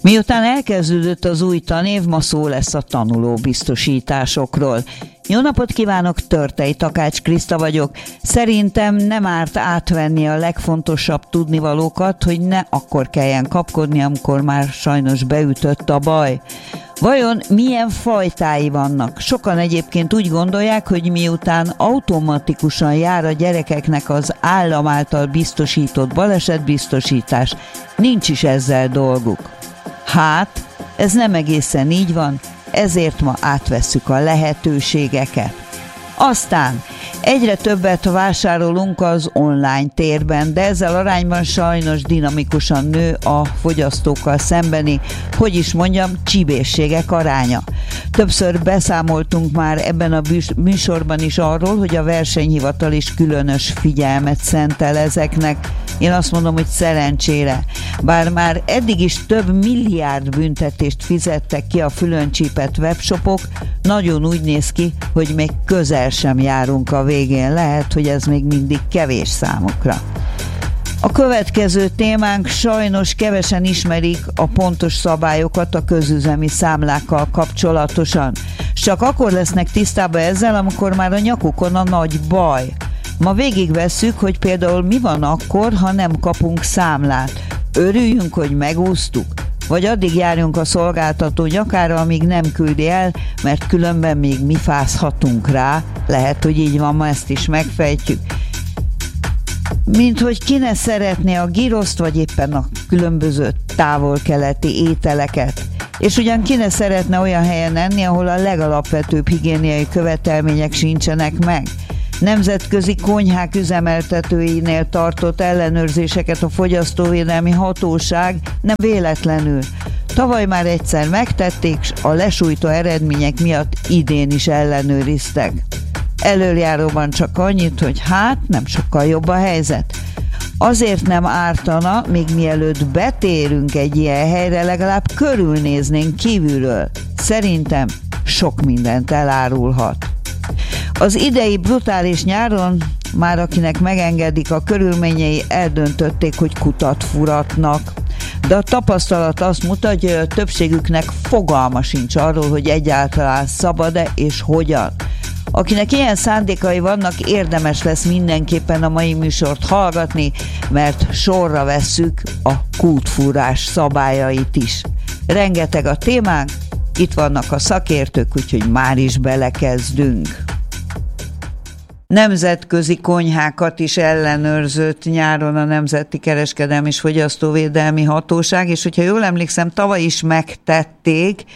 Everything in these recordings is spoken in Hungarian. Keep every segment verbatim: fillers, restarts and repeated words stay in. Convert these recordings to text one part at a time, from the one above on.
Miután elkezdődött az új tanév, ma szó lesz a tanulóbiztosításokról. Jó napot kívánok, Törtei Takács Kriszta vagyok. Szerintem nem árt átvenni a legfontosabb tudnivalókat, hogy ne akkor kelljen kapkodni, amikor már sajnos beütött a baj. Vajon milyen fajtái vannak? Sokan egyébként úgy gondolják, hogy miután automatikusan jár a gyerekeknek az állam által biztosított balesetbiztosítás, nincs is ezzel dolguk. Hát, ez nem egészen így van, ezért ma átvesszük a lehetőségeket. Aztán egyre többet vásárolunk az online térben, de ezzel arányban sajnos dinamikusan nő a fogyasztókkal szembeni, hogy is mondjam, csibészségek aránya. Többször beszámoltunk már ebben a műsorban is arról, hogy a versenyhivatal is különös figyelmet szentel ezeknek. Én azt mondom, hogy szerencsére. Bár már eddig is több milliárd büntetést fizettek ki a fülöncsípett webshopok, nagyon úgy néz ki, hogy még közel sem járunk a végén. Lehet, hogy ez még mindig kevés számukra. A következő témánk, sajnos kevesen ismerik a pontos szabályokat a közüzemi számlákkal kapcsolatosan. Csak akkor lesznek tisztában ezzel, amikor már a nyakukon a nagy baj. Ma végigvesszük, hogy például mi van akkor, ha nem kapunk számlát. Örüljünk, hogy megúsztuk? Vagy addig járjunk a szolgáltató nyakára, amíg nem küldi el, mert különben még mi fázhatunk rá. Lehet, hogy így van, ma ezt is megfejtjük. Mint hogy ki ne szeretné a giroszt, vagy éppen a különböző távol-keleti ételeket. És ugyan ki ne szeretne olyan helyen enni, ahol a legalapvetőbb higiéniai követelmények sincsenek meg. Nemzetközi konyhák üzemeltetőinél tartott ellenőrzéseket a Fogyasztóvédelmi Hatóság nem véletlenül. Tavaly már egyszer megtették, s a lesújtó eredmények miatt idén is ellenőriztek. Elöljáróban csak annyit, hogy hát nem sokkal jobb a helyzet. Azért nem ártana, még mielőtt betérünk egy ilyen helyre, legalább körülnéznénk kívülről. Szerintem sok mindent elárulhat. Az idei brutális nyáron már akinek megengedik a körülményei, eldöntötték, hogy kutat furatnak. De a tapasztalat azt mutatja, hogy a többségüknek fogalma sincs arról, hogy egyáltalán szabad-e és hogyan. Akinek ilyen szándékai vannak, érdemes lesz mindenképpen a mai műsort hallgatni, mert sorra vesszük a kútfúrás szabályait is. Rengeteg a témánk, itt vannak a szakértők, úgyhogy már is belekezdünk. Nemzetközi konyhákat is ellenőrzött nyáron a Nemzeti Kereskedelmi és Fogyasztóvédelmi Hatóság, és hogyha jól emlékszem, tavaly is megtették,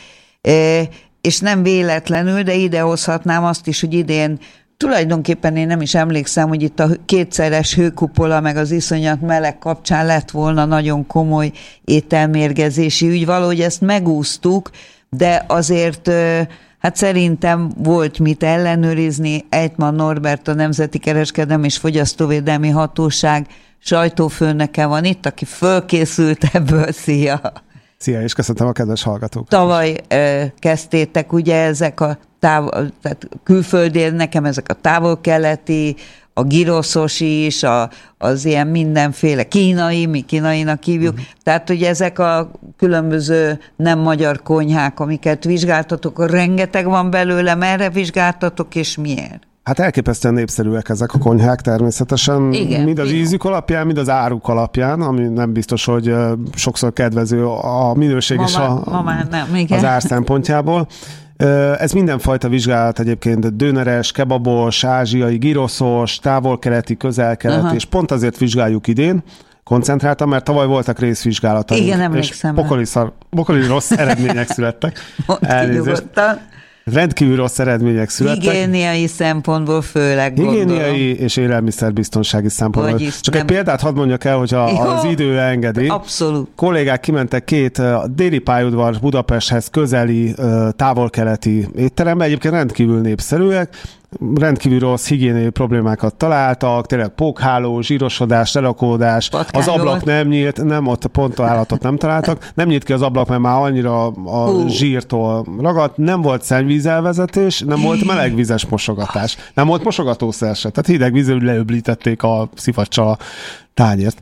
és nem véletlenül, de idehozhatnám azt is, hogy idén tulajdonképpen én nem is emlékszem, hogy itt a kétszeres hőkupola meg az iszonyat meleg kapcsán lett volna nagyon komoly ételmérgezési ügy. Valahogy ezt megúsztuk, de azért hát szerintem volt mit ellenőrizni. Ejtman Norbert, a Nemzeti Kereskedelmi és Fogyasztóvédelmi Hatóság sajtófőnöke van itt, aki fölkészült ebből. Szia! Szia, és köszöntöm a kedves hallgatókat. Tavaly ö, kezdtétek ugye ezek a távol, tehát külföldi, nekem ezek a távol-keleti, a giroszos is, a, az ilyen mindenféle kínai, mi kínainak hívjuk. Uh-huh. Tehát, hogy ezek a különböző nem magyar konyhák, amiket vizsgáltatok, rengeteg van belőle, merre vizsgáltatok, és miért? Hát elképesztően népszerűek ezek a konyhák természetesen, igen, mind az ízük alapján, mind az áruk alapján, ami nem biztos, hogy sokszor kedvező a minőség ma és már, a, ma már nem, igen. az ár szempontjából. Ez mindenfajta vizsgálat egyébként, döneres, kebabos, ázsiai, giroszos, távol-keleti, közel-keleti, aha, és pont azért vizsgáljuk idén, koncentráltam, mert tavaly voltak részvizsgálataink. Igen, emlékszem. És pokoli, szar, pokoli rossz eredmények születtek. Elnézést. Rendkívül rossz eredmények születtek. Higiéniai szempontból főleg gondolom. Higiéniai és élelmiszerbiztonsági szempontból. Vagyis Csak nem... egy példát hadd mondjak el, hogyha az idő engedi. Abszolút. Kollégák kimentek két déli pályaudvar Budapesthez közeli távol-keleti étterembe, egyébként rendkívül népszerűek, rendkívül rossz higiéniai problémákat találtak, tényleg pókháló, zsírosodás, lerakódás, az ablak nem nyílt, nem, ott pont állatot nem találtak, nem nyílt ki az ablak, mert már annyira a uh. zsírtól ragadt, nem volt szennyvízelvezetés, nem volt melegvizes mosogatás, nem volt mosogatószer se, tehát hideg vízzel leöblítették a szivacsal a tányért.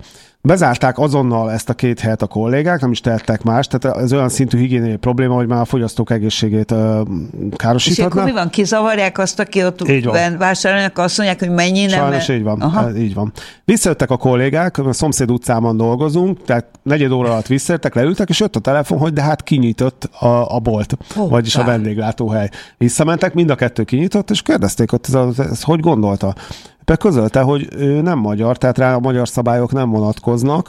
Bezárták azonnal ezt a két helyet a kollégák, nem is tehettek más, tehát ez olyan szintű higiéniai probléma, hogy már a fogyasztók egészségét uh, károsíthatna. És akkor mi van, kizavarják azt, aki ott vásárolnak, azt mondják, hogy mennyi nem? Sajnos így van, Aha. így van. Visszajöttek a kollégák, a szomszéd utcában dolgozunk, tehát negyed óra alatt visszajöttek, leültek, és jött a telefon, hogy de hát kinyitott a, a bolt, oh, vagyis tá. a vendéglátóhely. Visszamentek, mind a kettő kinyitott, és kérdezték, hogy ez, ez hogy gondolta. Közölte, hogy ő nem magyar, tehát rá a magyar szabályok nem vonatkoznak,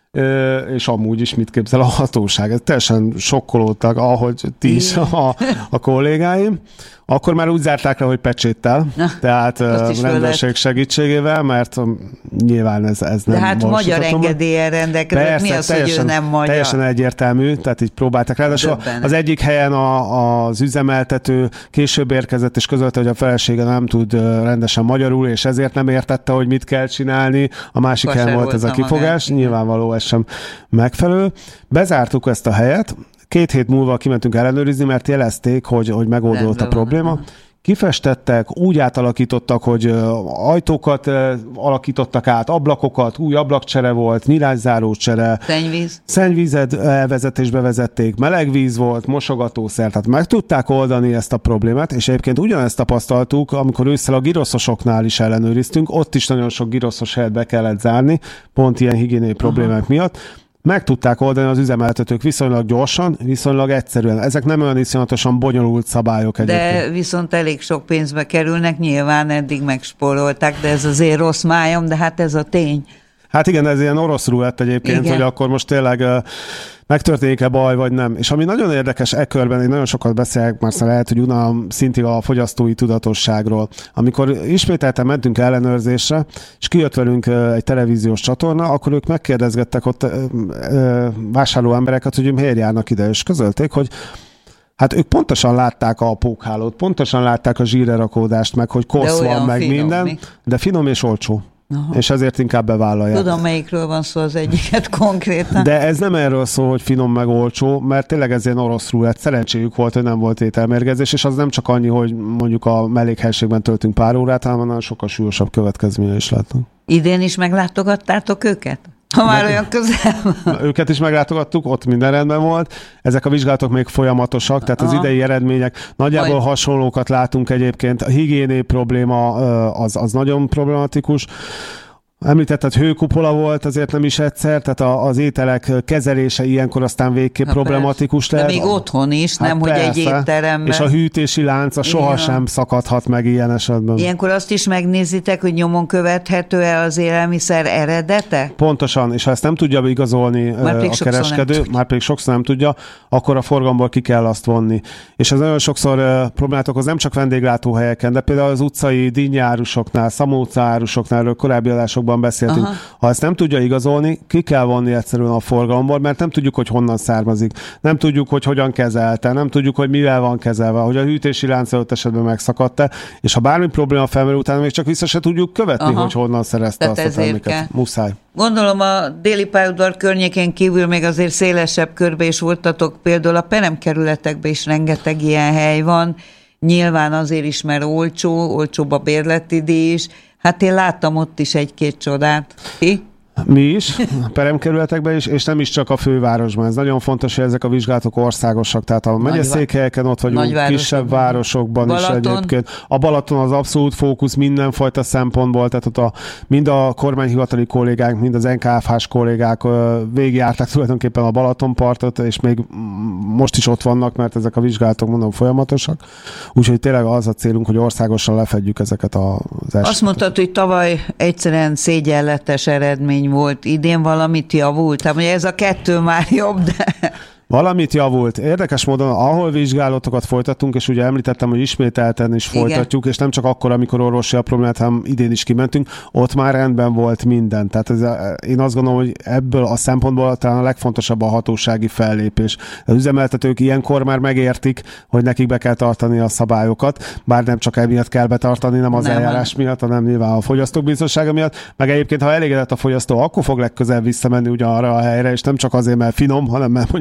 és amúgy is mit képzel a hatóság. Ez teljesen sokkolódtak, ahogy ti is a, a kollégáim. Akkor már úgy zárták le, hogy pecséttel, Na, tehát rendőrség segítségével, mert nyilván ez, ez nem De hát magyar engedéllyel rendelkezett, mi az, teljesen, hogy ő nem magyar? Teljesen egyértelmű, tehát így próbáltak rá. Az egyik helyen a, az üzemeltető később érkezett, és közölte, hogy a felesége nem tud rendesen magyarul, és ezért nem értette, hogy mit kell csinálni. A másik Kasser helyen volt ez a kifogás, magát. Nyilvánvaló ez sem megfelelő. Bezártuk ezt a helyet, két hét múlva kimentünk ellenőrizni, mert jelezték, hogy, hogy megoldódott a probléma. Kifestettek, úgy átalakítottak, hogy ajtókat alakítottak át, ablakokat, új ablakcsere volt, nyilászárócsere. Szennyvíz. Szennyvízet elvezetésbe vezették, melegvíz volt, mosogatószer, tehát meg tudták oldani ezt a problémát, és egyébként ugyanezt tapasztaltuk, amikor ősszel a giroszosoknál is ellenőriztünk, ott is nagyon sok giroszos helyet be kellett zárni, pont ilyen higiéniai problémák Aha. miatt. Meg tudták oldani az üzemeltetők viszonylag gyorsan, viszonylag egyszerűen. Ezek nem olyan iszonyatosan bonyolult szabályok egyébként. De viszont elég sok pénzbe kerülnek, nyilván eddig megspórolták, de ez azért rossz májom, de hát ez a tény. Hát igen, ez ilyen orosz rulett egyébként, igen. hogy akkor most tényleg uh, megtörténik-e baj, vagy nem. És ami nagyon érdekes e körben, én nagyon sokat beszélek, már lehet, hogy unalom szintig a fogyasztói tudatosságról. Amikor ismételten mentünk ellenőrzésre, és kijött velünk uh, egy televíziós csatorna, akkor ők megkérdezgettek ott uh, uh, vásárló embereket, hogy miért járnak ide, és közölték, hogy hát ők pontosan látták a pókhálót, pontosan látták a zsírerakódást, meg hogy kosz van, meg finom, minden, mi? De finom és olcsó. Aha. És ezért inkább bevállalják. Tudom, melyikről van szó az egyiket konkrétan. De ez nem erről szól, hogy finom meg olcsó, mert tényleg ez ilyen orosz rulett. Szerencséjük volt, hogy nem volt ételmérgezés, és az nem csak annyi, hogy mondjuk a mellékhelységben töltünk pár órát, hanem nagyon sokkal súlyosabb következménye is látnak. Idén is meglátogattátok őket? Ha már olyan közel van. Őket is meglátogattuk, ott minden rendben volt. Ezek a vizsgálatok még folyamatosak, tehát Aha. az idei eredmények nagyjából Majd. hasonlókat látunk egyébként. A higiéniai probléma az, az nagyon problematikus. Említetted, hőkupola volt, azért nem is egyszer, tehát az ételek kezelése ilyenkor aztán végképp hát problematikus lehet. De még otthon is, hát nem, persze. hogy egy étteremben. És a hűtési lánca sohasem szakadhat meg ilyen esetben. Ilyenkor azt is megnézitek, hogy nyomon követhető-e az élelmiszer eredete? Pontosan, és ha ezt nem tudja igazolni a kereskedő, már pedig sokszor nem tudja, akkor a forgalomból ki kell azt vonni. És ez nagyon sokszor problémát okoz, nem csak vendéglátóhelyeken, de például az utcai dinnyárusoknál, szamócaárusoknál, erről korábbi adásokban beszéltünk. Aha. Ha ezt nem tudja igazolni, ki kell vonni egyszerűen a forgalomból, mert nem tudjuk, hogy honnan származik. Nem tudjuk, hogy hogyan kezelte, nem tudjuk, hogy mivel van kezelve, hogy a hűtési lánc ott esetben megszakadt-e, és ha bármi probléma felmerül, utána még csak vissza se tudjuk követni, Aha. hogy honnan szerezte Tehát azt a terméket. Muszáj. Gondolom a déli pályaudvar környékén kívül még azért szélesebb körbe is voltatok, például a peremkerületekben is rengeteg ilyen hely van. Nyilván azért is, mert olcsó, olcsóbb a bérleti díj is. Hát én láttam ott is egy-két csodát. Ti? Mi is, a peremkerületekben is, és nem is csak a fővárosban. Ez nagyon fontos, hogy ezek a vizsgálatok országosak, tehát a megyeszékhelyeken ott vagyunk, kisebb városokban Balaton. is egyébként. A Balaton az abszolút fókusz mindenfajta szempontból, tehát ott a, mind a kormányhivatali kollégák, mind az en ká ef hás kollégák végigjárták tulajdonképpen a Balatonpartot, és még most is ott vannak, mert ezek a vizsgálatok, mondom, folyamatosak. Úgyhogy tényleg az a célunk, hogy országosan lefedjük ezeket az eseteket. Azt mondtad, hogy tavaly egyszerűen szégyenletes eredmény volt, idén valamit javult? Tehát ugye ez a kettő már jobb, de... Valamit javult. Érdekes módon, ahol vizsgálatokat folytattunk, és ugye említettem, hogy ismételten is folytatjuk, Igen. és nem csak akkor, amikor orvosi a problémát, hanem idén is kimentünk, ott már rendben volt minden. Tehát ez, én azt gondolom, hogy ebből a szempontból talán a legfontosabb a hatósági fellépés. Az üzemeltetők ilyenkor már megértik, hogy nekik be kell tartani a szabályokat, bár nem csak emiatt kell betartani, nem az nem eljárás miatt, hanem nyilván a fogyasztók biztonsága miatt. Meg egyébként, ha elégedett a fogyasztó, akkor fog legközelebb visszamenni ugyanarra a helyre, és nem csak azért, mert finom, hanem mert mondjuk nem okoz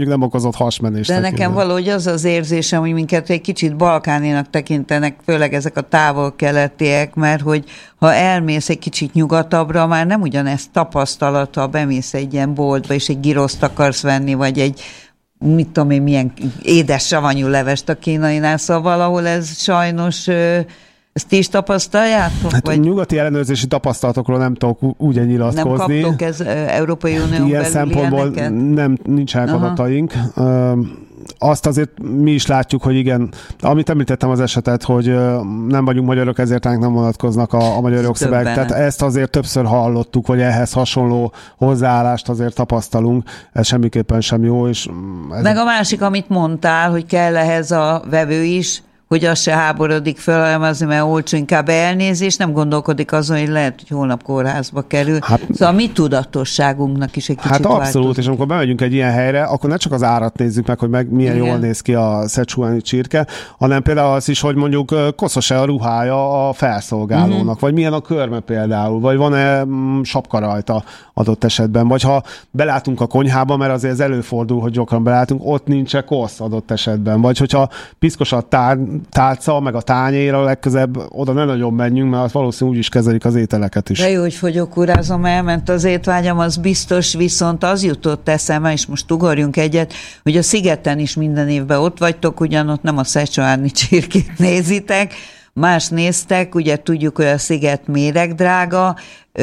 határozott hasmenést. De nekem kéne. Valahogy az az érzésem, hogy minket egy kicsit balkáninak tekintenek, főleg ezek a távol-keletiek, mert hogy ha elmész egy kicsit nyugatabbra, már nem ugyanezt tapasztalat, ha bemész egy ilyen boltba, és egy giroszt akarsz venni, vagy egy mit tudom én, milyen édes savanyú levest a kínainál, szóval valahol ez sajnos... Ezt ti is tapasztaljátok? Hát vagy? Nyugati ellenőrzési tapasztalatokról nem tudok úgy nyilatkozni. Nem kaptok ez Európai Unión ilyen belül szempontból ilyeneket? Nem, nincsenek Aha. adataink. Azt azért mi is látjuk, hogy igen, amit említettem az esetet, hogy nem vagyunk magyarok, ezért ránk nem vonatkoznak a, a magyar jogszabályok. Tehát ezt azért többször hallottuk, hogy ehhez hasonló hozzáállást azért tapasztalunk. Ez semmiképpen sem jó. És ez... Meg a másik, amit mondtál, hogy kell ehhez a vevő is, hogy az se háborodik föl, hanem azért, mert olcsó, inkább elnézés, nem gondolkodik azon, hogy lehet, hogy holnap kórházba kerül. Hát, szóval a mi tudatosságunknak is egy kicsit Hát abszolút, változik. És amikor bemegyünk egy ilyen helyre, akkor ne csak az árat nézzük meg, hogy meg milyen Igen. jól néz ki a szecsuáni csirke, hanem például az is, hogy mondjuk koszos-e a ruhája a felszolgálónak, uh-huh. vagy milyen a körme például, vagy van-e sapka rajta adott esetben, vagy ha belátunk a konyhába, mert azért ez előfordul, hogy gyakran belátunk, ott nincs-e kosz adott esetben, vagy hogyha piszkos a tár tálca, meg a tányér, a legközebb oda ne nagyon menjünk, mert valószínűleg úgy is kezelik az ételeket is. De jó, hogy fogyókúrázom, elment az étvágyam, az biztos, viszont az jutott eszembe, és most ugorjunk egyet, hogy a Szigeten is minden évben ott vagytok, ugyanott nem a szecsuáni csirkét nézitek, más néztek, ugye tudjuk, hogy a Sziget méregdrága,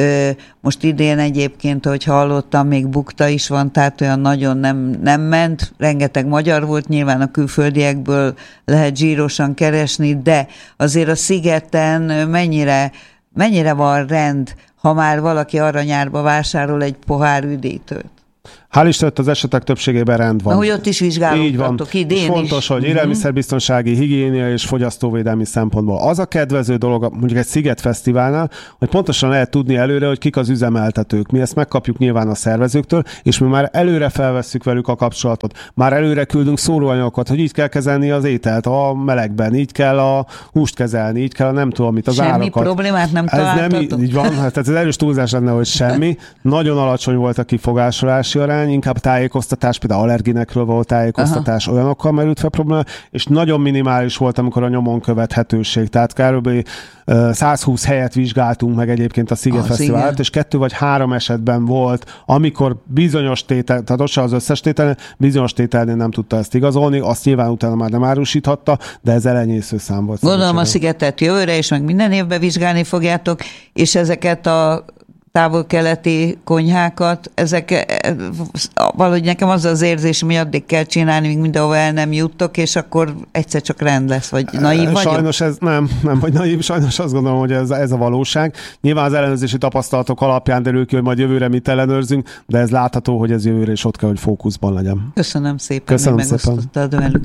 most idén egyébként, hogy hallottam, még bukta is van, tehát olyan nagyon nem, nem ment, rengeteg magyar volt, nyilván a külföldiekből lehet zsírosan keresni, de azért a Szigeten mennyire, mennyire van rend, ha már valaki aranyárba vásárol egy pohár üdítőt? Hál' Istennek az esetek többségében rend van. Na, hogy ott is vizsgálódtatok, idén is. Fontos, hogy élelmiszerbiztonsági, higiénia és fogyasztóvédelmi szempontból. Az a kedvező dolog, mondjuk egy Szigetfesztiválnál, hogy pontosan lehet tudni előre, hogy kik az üzemeltetők. Mi ezt megkapjuk nyilván a szervezőktől, és mi már előre felvesszük velük a kapcsolatot. Már előre küldünk szóróanyagokat, hogy így kell kezelni az ételt a melegben, így kell a húst kezelni, így kell a nem tudom mit, az semmi árakat. Semmi problémát nem találtatok? Ez nem így van, hát ez erős túlzás lenne, hogy semmi. Nagyon alacsony volt a kifogásolási arány, inkább tájékoztatás, például allerginekről volt tájékoztatás, Aha. olyanokkal merült fel probléma, és nagyon minimális volt, amikor a nyomon követhetőség. Tehát kb. százhúsz helyet vizsgáltunk meg egyébként a Szigetfesztivált, és kettő vagy három esetben volt, amikor bizonyos tétel, tehát ott se az összes tétel, bizonyos tételnél nem tudta ezt igazolni, azt nyilván utána már nem árusíthatta, de ez elenyésző szám volt. Gondolom a Szigetet jövőre, és meg minden évben vizsgálni fogjátok, és ezeket a távol-keleti konyhákat, ezek valahogy nekem az az érzésem, hogy addig kell csinálni, míg mindenhova el nem juttok, és akkor egyszer csak rend lesz, vagy naív vagyok? Sajnos ez nem, nem vagy naív, sajnos azt gondolom, hogy ez, ez a valóság. Nyilván az ellenőrzési tapasztalatok alapján derül ki, hogy majd jövőre mit ellenőrzünk, de ez látható, hogy ez jövőre is ott kell, hogy fókuszban legyen. Köszönöm szépen, Köszönöm hogy megosztottad velünk.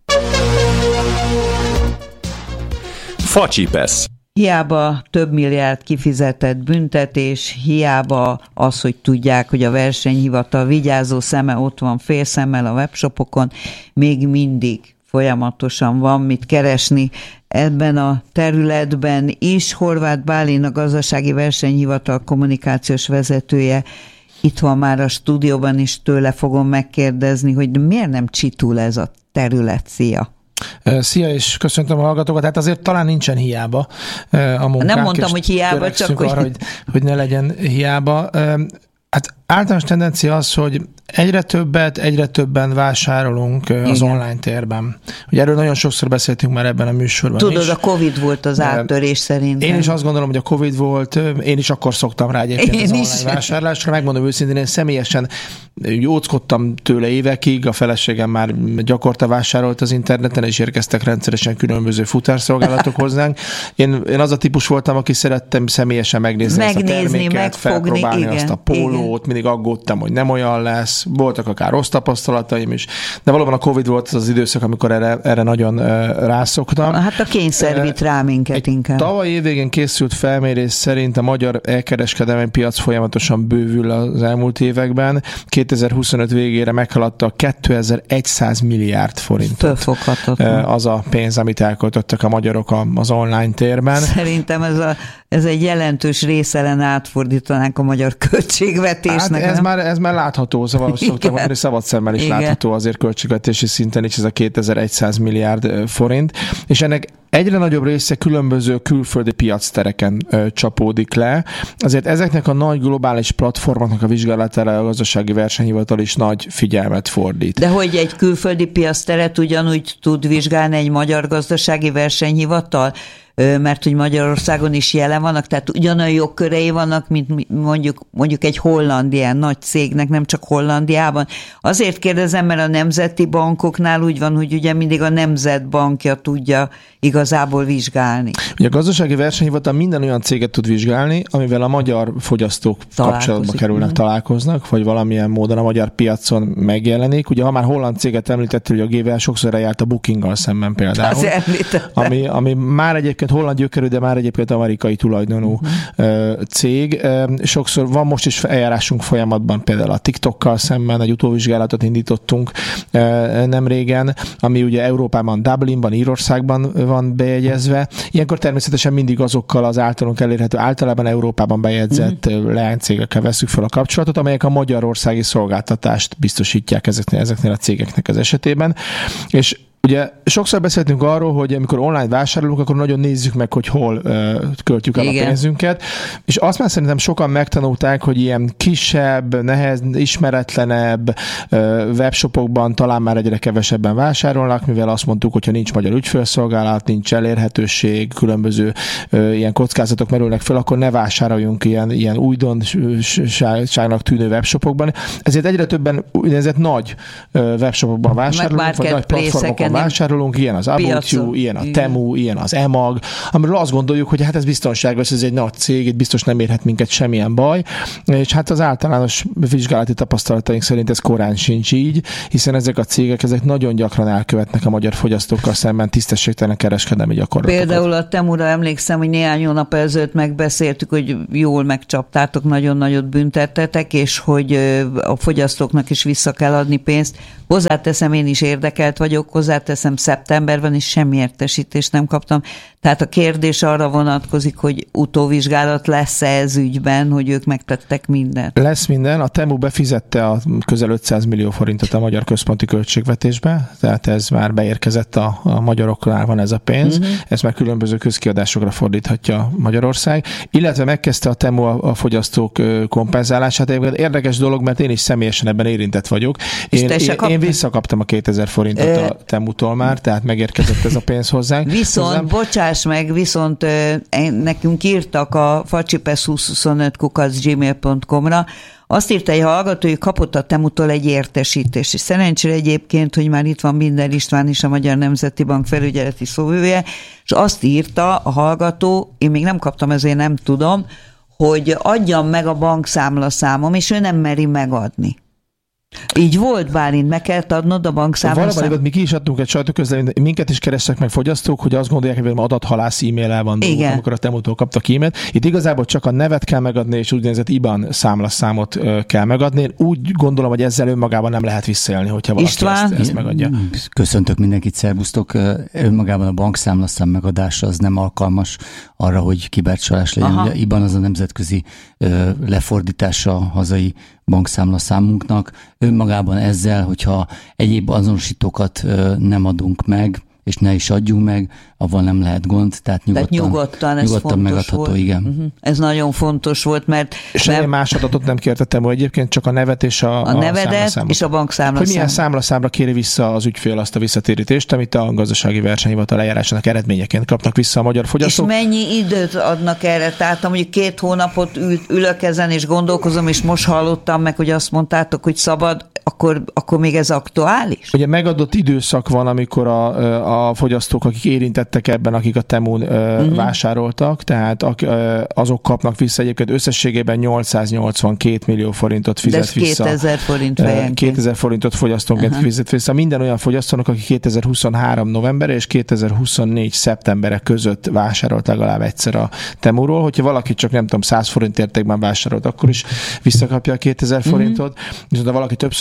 Facsipesz. Hiába több milliárd kifizetett büntetés, hiába az, hogy tudják, hogy a versenyhivatal vigyázó szeme ott van fél szemmel a webshopokon, még mindig folyamatosan van mit keresni ebben a területben is. Horváth Bálint, a Gazdasági Versenyhivatal kommunikációs vezetője itt van már a stúdióban, és tőle fogom megkérdezni, hogy miért nem csitul ez a terület. Szia! Szia, és köszöntöm a hallgatókat. Hát azért talán nincsen hiába a munkánk. Nem mondtam, hogy hiába, csak hogy... Arra, hogy... hogy ne legyen hiába. Hát általános tendencia az, hogy egyre többet, egyre többen vásárolunk Igen. az online térben. Ugye erről nagyon sokszor beszéltünk már ebben a műsorban Tudod, is. a Covid volt az áttörés szerintem. Én is azt gondolom, hogy a Covid volt, én is akkor szoktam rá egyébként én az online is. vásárlásra. Megmondom őszintén, én személyesen jóckodtam tőle évekig, a feleségem már gyakorta vásárolt az interneten, és érkeztek rendszeresen különböző futárszolgálatok hozzánk. Én, én az a típus voltam, aki szerettem személyesen megnézni, megnézni ezt a terméket, megfogni, felpróbálni igen, azt a pólót, igen. mindig aggódtam, hogy nem olyan lesz, voltak akár rossz tapasztalataim is, de valóban a Covid volt az az időszak, amikor erre, erre nagyon uh, rászoktam. Hát a kényszer vitt rá minket inkább. Tavaly évvégén készült felmérés szerint a magyar elkereskedelmi piac folyamatosan bővül az elmúlt években. kétezer-huszonöt végére meghaladta kétezer-száz milliárd forintot. Az a pénz, amit elköltöttek a magyarok az online térben. Szerintem ez a ez egy jelentős része lenne, átfordítanánk a magyar költségvetésnek. Hát ez, már, ez már látható, szóval szoktam mondani, szabad szemmel is Igen. látható azért költségvetési szinten is ez a kétezer-száz milliárd forint, és ennek egyre nagyobb része különböző külföldi piactereken ö, csapódik le. Azért ezeknek a nagy globális platformoknak a vizsgálatára a gazdasági versenyhivatal is nagy figyelmet fordít. De hogy egy külföldi piacteret ugyanúgy tud vizsgálni egy magyar gazdasági versenyhivatal? Mert hogy Magyarországon is jelen vannak, tehát ugyanolyan jogkörei vannak, mint mondjuk, mondjuk egy holland ilyen nagy cégnek, nem csak Hollandiában. Azért kérdezem, mert a nemzeti bankoknál úgy van, hogy ugye mindig a nemzetbankja tudja igazából vizsgálni. Ugye a gazdasági versenyhivatal minden olyan céget tud vizsgálni, amivel a magyar fogyasztók kapcsolatba kerülnek, mm. találkoznak, vagy valamilyen módon a magyar piacon megjelenik. Ugye ha már holland céget említettél, hogy a gé vé á sokszor eljárt a Bookinggal szemben például. Ami, ami már egyébként holland gyökerű, de már egyébként amerikai tulajdonú uh-huh. cég. Sokszor van most is eljárásunk folyamatban, például a TikTokkal szemben egy utóvizsgálatot indítottunk nem régen, ami ugye Európában, Dublinban, Írországban van bejegyezve. Ilyenkor természetesen mindig azokkal az általunk elérhető, általában Európában bejegyzett uh-huh. leánycégekkel veszük fel a kapcsolatot, amelyek a magyarországi szolgáltatást biztosítják ezeknél, ezeknél a cégeknek az esetében. És ugye sokszor beszéltünk arról, hogy amikor online vásárolunk, akkor nagyon nézzük meg, hogy hol uh, költjük el Igen. a pénzünket, és azt már szerintem sokan megtanulták, hogy ilyen kisebb, nehez, ismeretlenebb uh, webshopokban talán már egyre kevesebben vásárolnak, mivel azt mondtuk, hogyha nincs magyar ügyfélszolgálat, nincs elérhetőség, különböző uh, ilyen kockázatok merülnek fel, akkor ne vásároljunk ilyen, ilyen újdonságnak tűnő webshopokban. Ezért egyre többen úgynevezett nagy uh, webshopokban vásárolunk, vagy nagy platformokon vásárolunk, ilyen az About You, ilyen a Temu, ilyen az e-mag, amiről azt gondoljuk, hogy hát ez biztonságos, ez egy nagy cég, itt biztos nem érhet minket semmilyen baj, és hát az általános vizsgálati tapasztalataink szerint ez korán sincs így, hiszen ezek a cégek, ezek nagyon gyakran elkövetnek a magyar fogyasztókkal szemben tisztességtelen kereskedelmi gyakorlatokat. Például a Temura emlékszem, hogy néhány hónap ezelőtt megbeszéltük, hogy jól megcsaptátok, nagyon nagyot büntettetek, és hogy a fogyasztóknak is vissza kell adni pénzt. Hozzáteszem, én is érdekelt vagyok, hozzáteszem, szeptemberben is semmi értesítést nem kaptam. Tehát a kérdés arra vonatkozik, hogy utóvizsgálat lesz-e ez ügyben, hogy ők megtettek mindent. Lesz minden. A Temu befizette a közel ötszáz millió forintot a magyar központi költségvetésbe, tehát ez már beérkezett a, a magyaroknál van ez a pénz. Uh-huh. Ez már különböző közkiadásokra fordíthatja Magyarország. Illetve megkezdte a Temu a, a fogyasztók kompenzálását. Érdekes dolog, mert én is személyesen ebben érintett vagyok. Én, én, én visszakaptam a kétezer forintot Ö... a Temutól már, tehát megérkezett ez a pénz hozzánk. Viszont, hozzám. bocsáss meg, viszont nekünk írtak a facsipesz húszhuszonöt kukac gmail pont com-ra, azt írta egy hallgató, hogy kapott a Temutól egy értesítést, és szerencsére egyébként, hogy már itt van Binder István is, a Magyar Nemzeti Bank felügyeleti szóvivője, és azt írta a hallgató, én még nem kaptam, ezért nem tudom, hogy adjam meg a bankszámlaszámom, és ő nem meri megadni. Így volt, Bálint, meg kellett adnod a bankszámlaszámot. Valóban, mi ki is adtunk egy sajtóközleményt, minket is kerestek meg fogyasztók, hogy azt gondolják, hogy adathalász e-mail-el van dolgok, amikor a Temutól kaptak e-mailt. Itt igazából csak a nevet kell megadni, és úgynevezett i bán számlaszámot kell megadni. Én úgy gondolom, hogy ezzel önmagában nem lehet visszaélni, hogyha valaki István? ezt, ezt megadja. Köszöntök mindenkit, szervusztok. Önmagában a bankszámlaszám megadása az nem alkalmas arra, hogy kibercsalás legyen. Ugye i bán az a nemzetközi ö, lefordítása a hazai bankszámlaszámunknak. Önmagában ezzel, hogyha egyéb azonosítókat ö, nem adunk meg, és ne is adjunk meg, avval nem lehet gond, tehát nyugodtan, tehát nyugodtan, ez nyugodtan megadható, volt. Igen. Uh-huh. Ez nagyon fontos volt, mert... És mert... más adatot nem kértettem, hogy egyébként csak a nevet és a, a, a nevedet és a bankszámlaszámot. Hogy milyen számlaszámra kéri vissza az ügyfél azt a visszatérítést, amit a gazdasági versenyhivatal eljárásának eredményeként kapnak vissza a magyar fogyasztók. És mennyi időt adnak erre? Tehát mondjuk két hónapot ül, ülök ezen és gondolkozom, és most hallottam meg, hogy azt mondtátok, hogy szabad, akkor, akkor még ez aktuális? Ugye megadott időszak van, amikor a, a fogyasztók, akik érintettek ebben, akik a Temun uh-huh. vásároltak, tehát azok kapnak vissza egyébként összességében nyolcszáznyolcvankét millió forintot fizet de vissza. kétezer forint fejenként. kétezer forintot fogyasztónként uh-huh. fizet vissza. Minden olyan fogyasztónak, aki kétezer-huszonhárom november és kétezer-huszonnégy szeptember között vásárolt legalább egyszer a Temuról. Hogyha valaki csak nem tudom száz forint értékben vásárolt, akkor is visszakapja a kétezer forintot. Uh-huh. Viszont ha valaki többször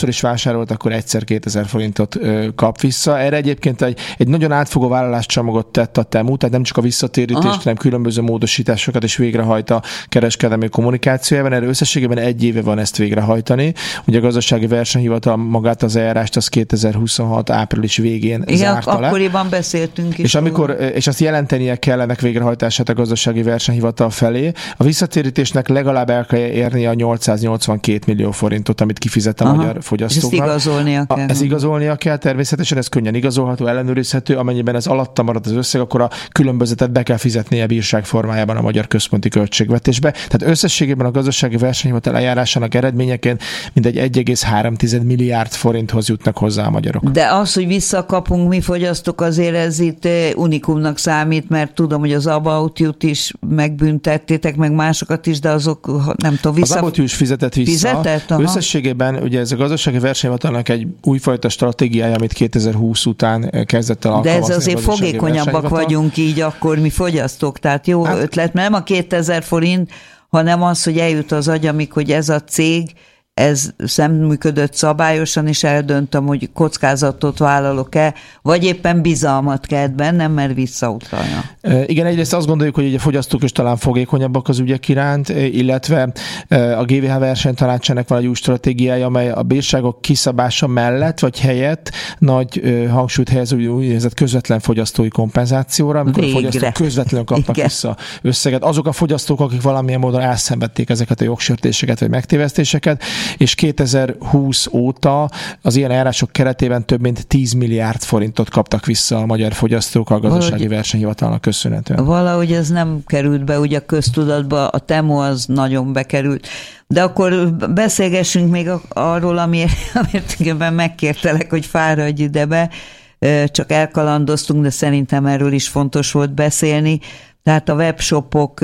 is vásárolt, akkor egyszer kétezer forintot kap vissza. Erre egyébként egy, egy nagyon átfogó vállaláscsomagot tett a Temu, tehát nem csak a visszatérítést, Aha. hanem különböző módosításokat is végrehajt a kereskedelmi kommunikációjában. Erre összességében egy éve van ezt végrehajtani. Ugye a gazdasági versenyhivatal magát az eljárást az kétezer-huszonhat április végén Igen, zárta le. Akkoriban beszéltünk is. És, amikor, és azt jelentenie kell ennek végrehajtását a gazdasági versenyhivatal felé. A visszatérítésnek legalább el kell érni a nyolcszáznyolcvankét millió forintot, amit kifizet a Aha. magyar fogyasztóknak. Ezt igazolnia kell. Ez igazolnia kell természetesen, ez könnyen igazolható, ellenőrizhető, amennyiben ez alatta marad az összeg, akkor a különbözetet be kell fizetnie bírság formájában a magyar központi költségvetésbe. Tehát összességében a gazdasági versenyhivatal eljárásának eredményeként mindegy egy egész három milliárd forinthoz jutnak hozzá a magyarok. De az, hogy visszakapunk mi fogyasztók, azért ez itt unikumnak számít, mert tudom, hogy az About You-t is megbüntettétek, meg másokat is, de azok nem tudom, vissza... Az About You is fizetett vissza. Fizetett? Összességében ugye ez a gazdasági versenyhivatalnak egy újfajta stratégiája, amit kétezer-húsz után kezdett el alkalmazni. De ez azért fogékonyabbak vagyunk így akkor mi fogyasztók, tehát jó hát, ötlet, mert nem a kétezer forint, hanem az, hogy eljut az agyamig, hogy ez a cég, ez nem működött szabályosan, és eldöntöm, hogy kockázatot vállalok-e, vagy éppen bizalmat kelt bennem, mert visszautalja. Igen, egyrészt azt gondoljuk, hogy a fogyasztók is talán fogékonyabbak az ügyek iránt, illetve a gé vé há versenytanácsának van egy új stratégiája, amely a bírságok kiszabása mellett, vagy helyett nagy hangsúlyt helyez úgynevezett közvetlen fogyasztói kompenzációra, amikor Végre. a fogyasztók közvetlenül kapnak Igen. vissza összeget. Azok a fogyasztók, akik valamilyen módon elszenvedték ezeket a jogsértéseket, vagy megtévesztéseket, és kétezer-húsz óta az ilyen eljárások keretében több mint tíz milliárd forintot kaptak vissza a magyar fogyasztók a gazdasági valahogy, versenyhivatalnak köszönhetően. Valahogy ez nem került be ugye a köztudatba, a Temu az nagyon bekerült. De akkor beszélgessünk még arról, amiért, amiért megkértelek, hogy fáradj ide be, csak elkalandoztunk, de szerintem erről is fontos volt beszélni. Tehát a webshopok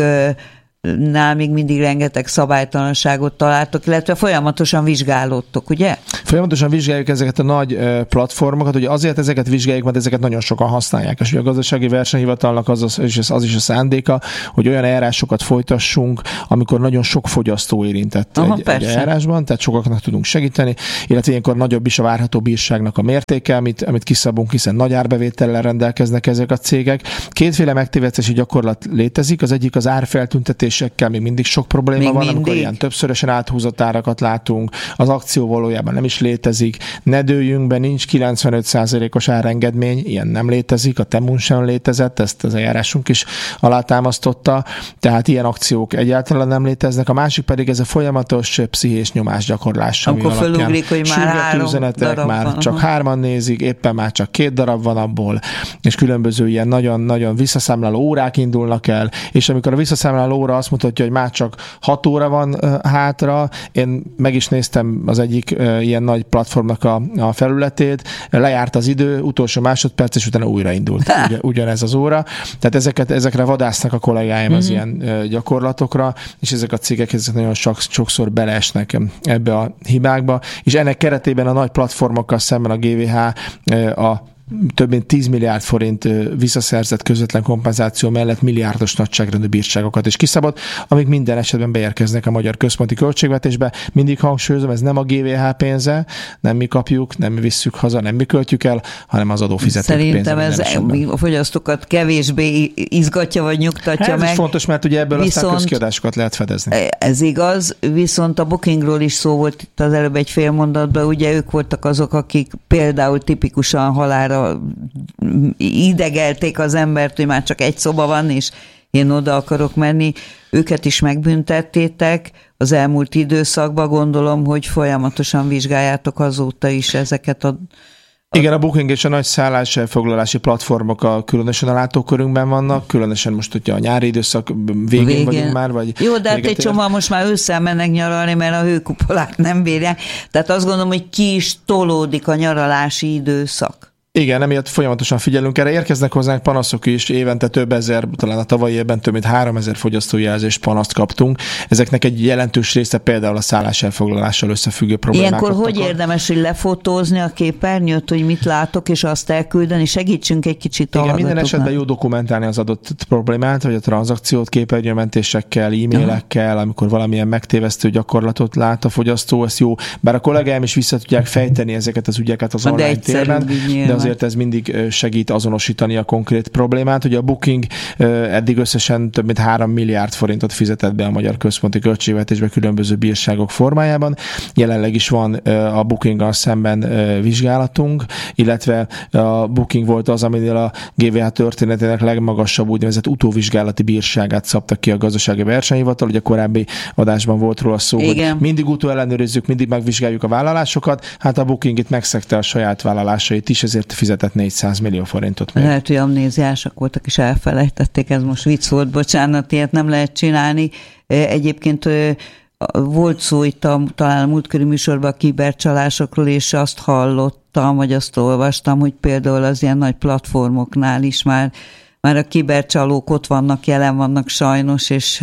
nál még mindig rengeteg szabálytalanságot találtok, illetve folyamatosan vizsgálódtok, ugye? Folyamatosan vizsgáljuk ezeket a nagy platformokat, ugye azért ezeket vizsgáljuk, mert ezeket nagyon sokan használják. És ugye a gazdasági versenyhivatalnak az, az, az is a szándéka, hogy olyan eljárásokat folytassunk, amikor nagyon sok fogyasztó érintett Aha, egy, egy eljárásban, tehát sokaknak tudunk segíteni, illetve ilyenkor nagyobb is a várható bírságnak a mértéke, amit, amit kiszabunk, hiszen nagy árbevétellel rendelkeznek ezek a cégek. Kétféle megtévesztési gyakorlat létezik, az egyik az árfeltüntetés, még mindig sok probléma még van, mindig. Amikor ilyen többszörösen áthúzott árakat látunk, az akció valójában nem is létezik, ne dőljünk be, nincs kilencvenöt százalékos árengedmény, ilyen nem létezik, a Temun sem létezett, ezt az eljárásunk is alátámasztotta, tehát ilyen akciók egyáltalán nem léteznek, a másik pedig ez a folyamatos pszichés nyomásgyakorlás, ami Amikor fölugrik, hogy már három üzenetek, már van, csak hárman nézik, éppen már csak két darab van abból, és különböző ilyen nagyon-nagyon visszaszámláló órák indulnak el, és amikor a visszaszámláló óra azt mutatja, hogy már csak hat óra van uh, hátra. Én meg is néztem az egyik uh, ilyen nagy platformnak a, a felületét, lejárt az idő, utolsó másodperc, és utána újraindult. Ugyan, ugyanez az óra. Tehát ezeket, ezekre vadásznak a kollégáim mm-hmm. az ilyen uh, gyakorlatokra, és ezek a cégek ezek nagyon sok, sokszor beleesnek ebbe a hibákba, és ennek keretében a nagy platformokkal szemben a gé vé há uh, a több mint tíz milliárd forint visszaszerzett közvetlen kompenzáció mellett milliárdos nagyságrendű bírságokat is kiszabott, amik minden esetben beérkeznek a magyar központi költségvetésbe. Mindig hangsúlyozom, ez nem a gé vé há pénze, nem mi kapjuk, nem mi visszük haza, nem mi költjük el, hanem az adófizetők pénze. Szerintem ez esetben. A fogyasztókat kevésbé izgatja vagy nyugtatja hát, ez meg. Ez fontos, mert ugye ebből viszont, aztán közkiadásokat lehet fedezni. Ez igaz, viszont a Bookingról is szó volt itt az előbb egy fél mondatban, ugye ők voltak azok, akik például tipikusan halálra idegelték az embert, hogy már csak egy szoba van, és én oda akarok menni. Őket is megbüntettétek az elmúlt időszakban, gondolom, hogy folyamatosan vizsgáljátok azóta is ezeket a... Igen, a Booking és a nagy szálláselfoglalási platformok a különösen a látókörünkben vannak, különösen most, hogyha a nyári időszak végén, végén. vagyunk már, vagy... Jó, de hát egy csomóan most már ősszel mennek nyaralni, mert a hőkupolák nem bírják. Tehát azt gondolom, hogy ki is tolódik a nyaralási időszak. Igen, emiatt folyamatosan figyelünk erre. Érkeznek hozzánk panaszok is, évente több ezer, talán a tavalyi évben több mint háromezer fogyasztójelzést, panaszt kaptunk. Ezeknek egy jelentős része például a szálláselfoglalással összefüggő problémákat. Ilyenkor hogy érdemes, hogy lefotózni a képernyőt, hogy mit látok, és azt elküldeni? Segítsünk egy kicsit a hallgatóknak. Igen, minden esetben jó dokumentálni az adott problémát, vagy a tranzakciót képernyőmentésekkel, e-mailekkel, amikor valamilyen megtévesztő gyakorlatot lát a fogyasztó, ez jó. Bár a kollégáim is vissza tudják fejteni ezeket az ügyeket az online térben, de azért ez mindig segít azonosítani a konkrét problémát. Ugye a Booking eddig összesen több mint három milliárd forintot fizetett be a magyar központi költségvetésbe különböző bírságok formájában. Jelenleg is van a Bookinggal szemben vizsgálatunk, illetve a Booking volt az, aminél a gé vé há történetének legmagasabb úgynevezett utóvizsgálati bírságát szabta ki a gazdasági versenyhivatal. Ugye a korábbi adásban volt róla szó, igen, hogy mindig utóellenőrizzük, mindig megvizsgáljuk a vállalásokat. Hát a Booking itt megszegte a saját vállalásait is, ezért fizetett négyszáz millió forintot még. Lehet, hogy amnéziásak voltak és elfelejtették, ez most vicc volt, bocsánat, ilyet nem lehet csinálni. Egyébként volt szó itt a, talán a múltkori műsorban a kibercsalásokról, és azt hallottam, vagy azt olvastam, hogy például az ilyen nagy platformoknál is már, már a kibercsalók ott vannak, jelen vannak sajnos, és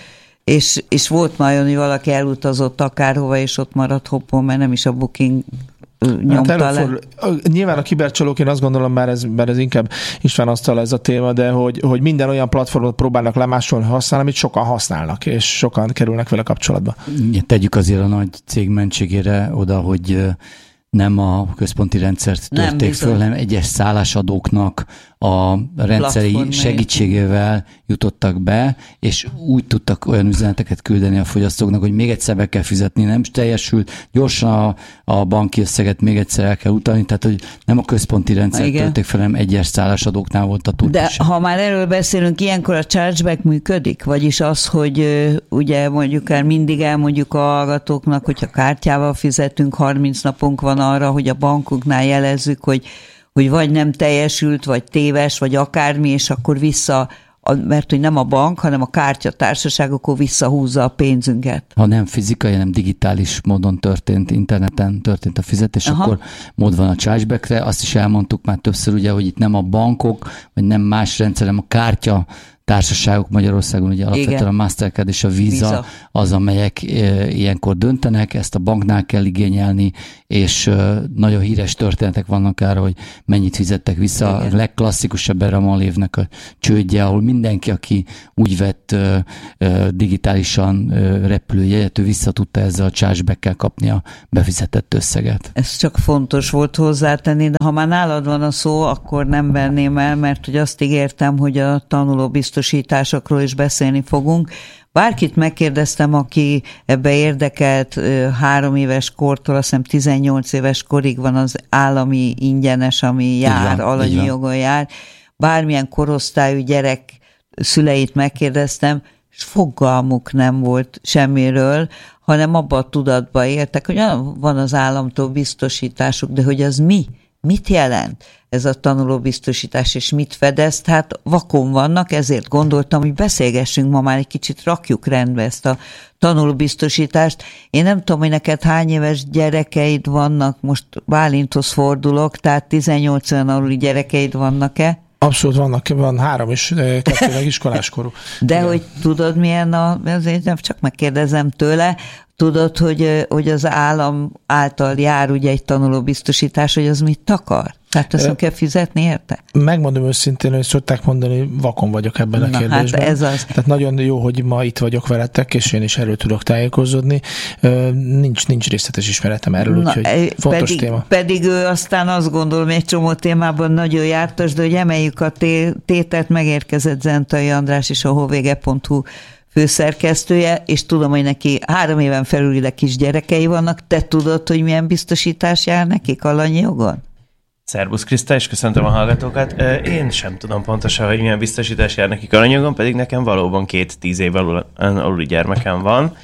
És, és volt már olyan, hogy valaki elutazott akárhova, és ott maradt hoppon, mert nem is a Booking nyomta hát le. Nyilván a kibercsalók, én azt gondolom, bár ez, bár ez inkább István asztal ez a téma, de hogy, hogy minden olyan platformot próbálnak lemásolni, használni, amit sokan használnak, és sokan kerülnek vele kapcsolatba. Tegyük azért a nagy cég mentségére oda, hogy nem a központi rendszert törték föl, hanem egyes szállásadóknak a rendszeri Platform segítségével jutottak be, és úgy tudtak olyan üzeneteket küldeni a fogyasztóknak, hogy még egyszer be kell fizetni, nem teljesült, gyorsan a, a banki összeget még egyszer el kell utalni, tehát hogy nem a központi rendszert törték fel, hanem egyes szállásadóknak volt a tudás. De ha már erről beszélünk, ilyenkor a chargeback működik? Vagyis az, hogy ugye mondjuk el mindig elmondjuk a hallgatóknak, hogyha kártyával fizetünk, harminc napunk van arra, hogy a bankoknál jelezzük, hogy, hogy vagy nem teljesült, vagy téves, vagy akármi, és akkor vissza, mert hogy nem a bank, hanem a kártyatársaság, akkor visszahúzza a pénzünket. Ha nem fizikai, hanem digitális módon történt, interneten történt a fizetés, aha, akkor mód van a chargebackre. Azt is elmondtuk már többször, ugye, hogy itt nem a bankok, vagy nem más rendszer, hanem a kártya társaságok Magyarországon, ugye alapvetően igen, a Mastercard és a Visa, Visa az, amelyek e, ilyenkor döntenek, ezt a banknál kell igényelni, és e, nagyon híres történetek vannak arra, hogy mennyit fizettek vissza. Igen. A legklasszikusabb erre a Malévnek a csődje, ahol mindenki, aki úgy vett e, e, digitálisan e, repülőjegyet, ő vissza tudta ezzel a chargeback-kel kapni a befizetett összeget. Ez csak fontos volt hozzátenni, de ha már nálad van a szó, akkor nem venném el, mert hogy azt ígértem, hogy a tanuló biztosításokról is beszélni fogunk. Bárkit megkérdeztem, aki ebbe érdekelt, három éves kortól, azt hiszem tizennyolc éves korig van az állami ingyenes, ami jár, igen, alanyi igen, jogon jár. Bármilyen korosztályú gyerek szüleit megkérdeztem, és fogalmuk nem volt semmiről, hanem abba a tudatba éltek, hogy van az államtól biztosításuk, de hogy az mi? Mit jelent ez a tanulóbiztosítás, és mit fedez? Hát vakon vannak, ezért gondoltam, hogy beszélgessünk ma már egy kicsit, rakjuk rendbe ezt a tanulóbiztosítást. Én nem tudom, hogy neked hány éves gyerekeid vannak, most Bálinthoz fordulok, tehát tizennyolc olyan aluli gyerekeid vannak-e? Abszolút vannak, van három is, kettő meg iskoláskorú. De igen, hogy tudod milyen, a, azért nem csak megkérdezem tőle, tudod, hogy, hogy az állam által jár ugye egy tanulóbiztosítás, hogy az mit akar? Tehát azt nem kell fizetni érte? Megmondom őszintén, hogy szokták mondani, vakon vagyok ebben a na, kérdésben. Hát ez az. Tehát nagyon jó, hogy ma itt vagyok veletek, és én is erről tudok tájékozódni. Nincs, nincs részletes ismeretem erről, na, úgyhogy fontos pedig, téma. Pedig ő aztán azt gondolom, egy csomó témában nagyon jártas, de hogy emeljük a tétet, megérkezett Zentai András és a hovége pont hu főszerkesztője, és tudom, hogy neki három éven felül ide kisgyerekei vannak. Te tudod, hogy milyen biztosítás jár nekik alanyi jogon? Szerbusz Kriszta, és köszöntöm a hallgatókat. Én sem tudom pontosan, hogy milyen biztosítás jár nekik alanyi jogon, pedig nekem valóban két tíz év alul, aluli gyermekem van.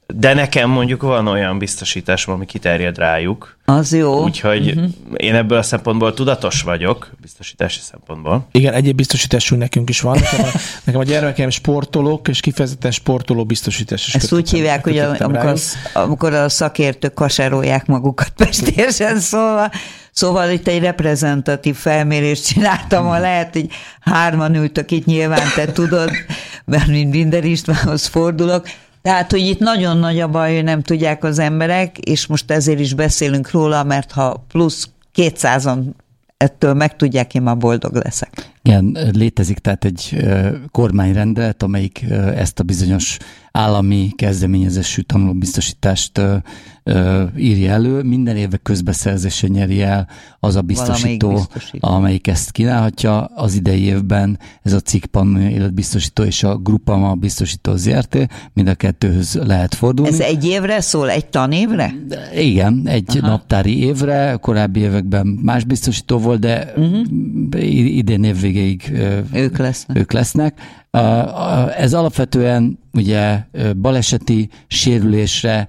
De nekem mondjuk van olyan biztosításom, ami kiterjed rájuk. Az jó. Úgyhogy uh-huh. én ebből a szempontból tudatos vagyok, biztosítási szempontból. Igen, egyéb biztosításunk nekünk is van. Nekem a, nekem a gyermekeim sportolók, és kifejezetten sportoló biztosítás is. Ezt kötöttem, úgy hívják, hogy amikor a, amikor a szakértők kasárolják magukat pestésen, szóval, szóval itt egy reprezentatív felmérést csináltam, ha lehet, hogy hárman ültök itt, nyilván te tudod, mert mind Binder Istvánhoz fordulok. Tehát, hogy itt nagyon nagy a baj, hogy nem tudják az emberek, és most ezért is beszélünk róla, mert ha plusz kétszázan ettől megtudják, én már boldog leszek. Igen, létezik tehát egy kormányrendelet, amelyik ezt a bizonyos állami kezdeményezésű tanulóbiztosítást írja elő. Minden éve közbeszerzésen nyeri el az a biztosító, biztosító, amelyik ezt kínálhatja. Az idei évben ez a cikk Pannonia életbiztosító és a Groupama biztosító zé er té, mind a kettőhöz lehet fordulni. Ez egy évre szól, egy tanévre? De igen, egy Aha. naptári évre, korábbi években más biztosító volt, de uh-huh. idén év végéig ők lesznek. ők lesznek. Ez alapvetően ugye baleseti sérülésre,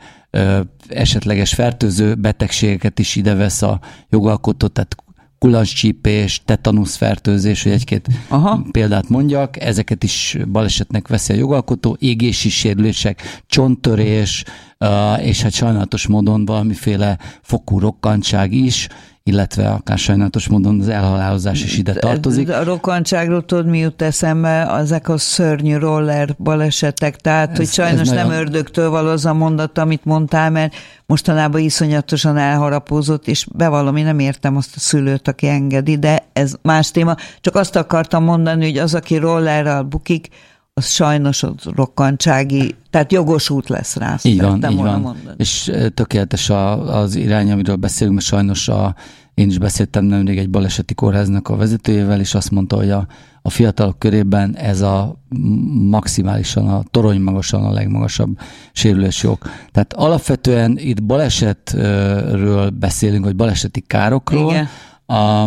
esetleges fertőző betegségeket is ide vesz a jogalkotó, tehát kulancscsípés, tetanusz fertőzés, hogy egy-két Aha. példát mondjak, ezeket is balesetnek veszi a jogalkotó, égési sérülések, csonttörés, és hát sajnálatos módon valamiféle fokú rokkantság is, illetve akár sajnálatos módon az elhalálozás is ide tartozik. A rokkantságról tudod, mi jut eszembe, ezek a szörnyű roller balesetek, tehát, ez, hogy sajnos nem nagyon... ördögtől való az a mondat, amit mondtál, mert mostanában iszonyatosan elharapózott, és bevallom, én nem értem azt a szülőt, aki engedi, de ez más téma. Csak azt akartam mondani, hogy az, aki rollerrel bukik, az sajnos az rokkantsági, tehát jogosult lesz rá. Így van, így van. Mondani. És tökéletes a, az irány, amiről beszélünk, mert sajnos a, én is beszéltem nemrég egy baleseti kórháznak a vezetőjével, és azt mondta, hogy a, a fiatalok körében ez a maximálisan, a torony magasan a legmagasabb sérülési ok. Tehát alapvetően itt balesetről beszélünk, vagy baleseti károkról. Igen. A,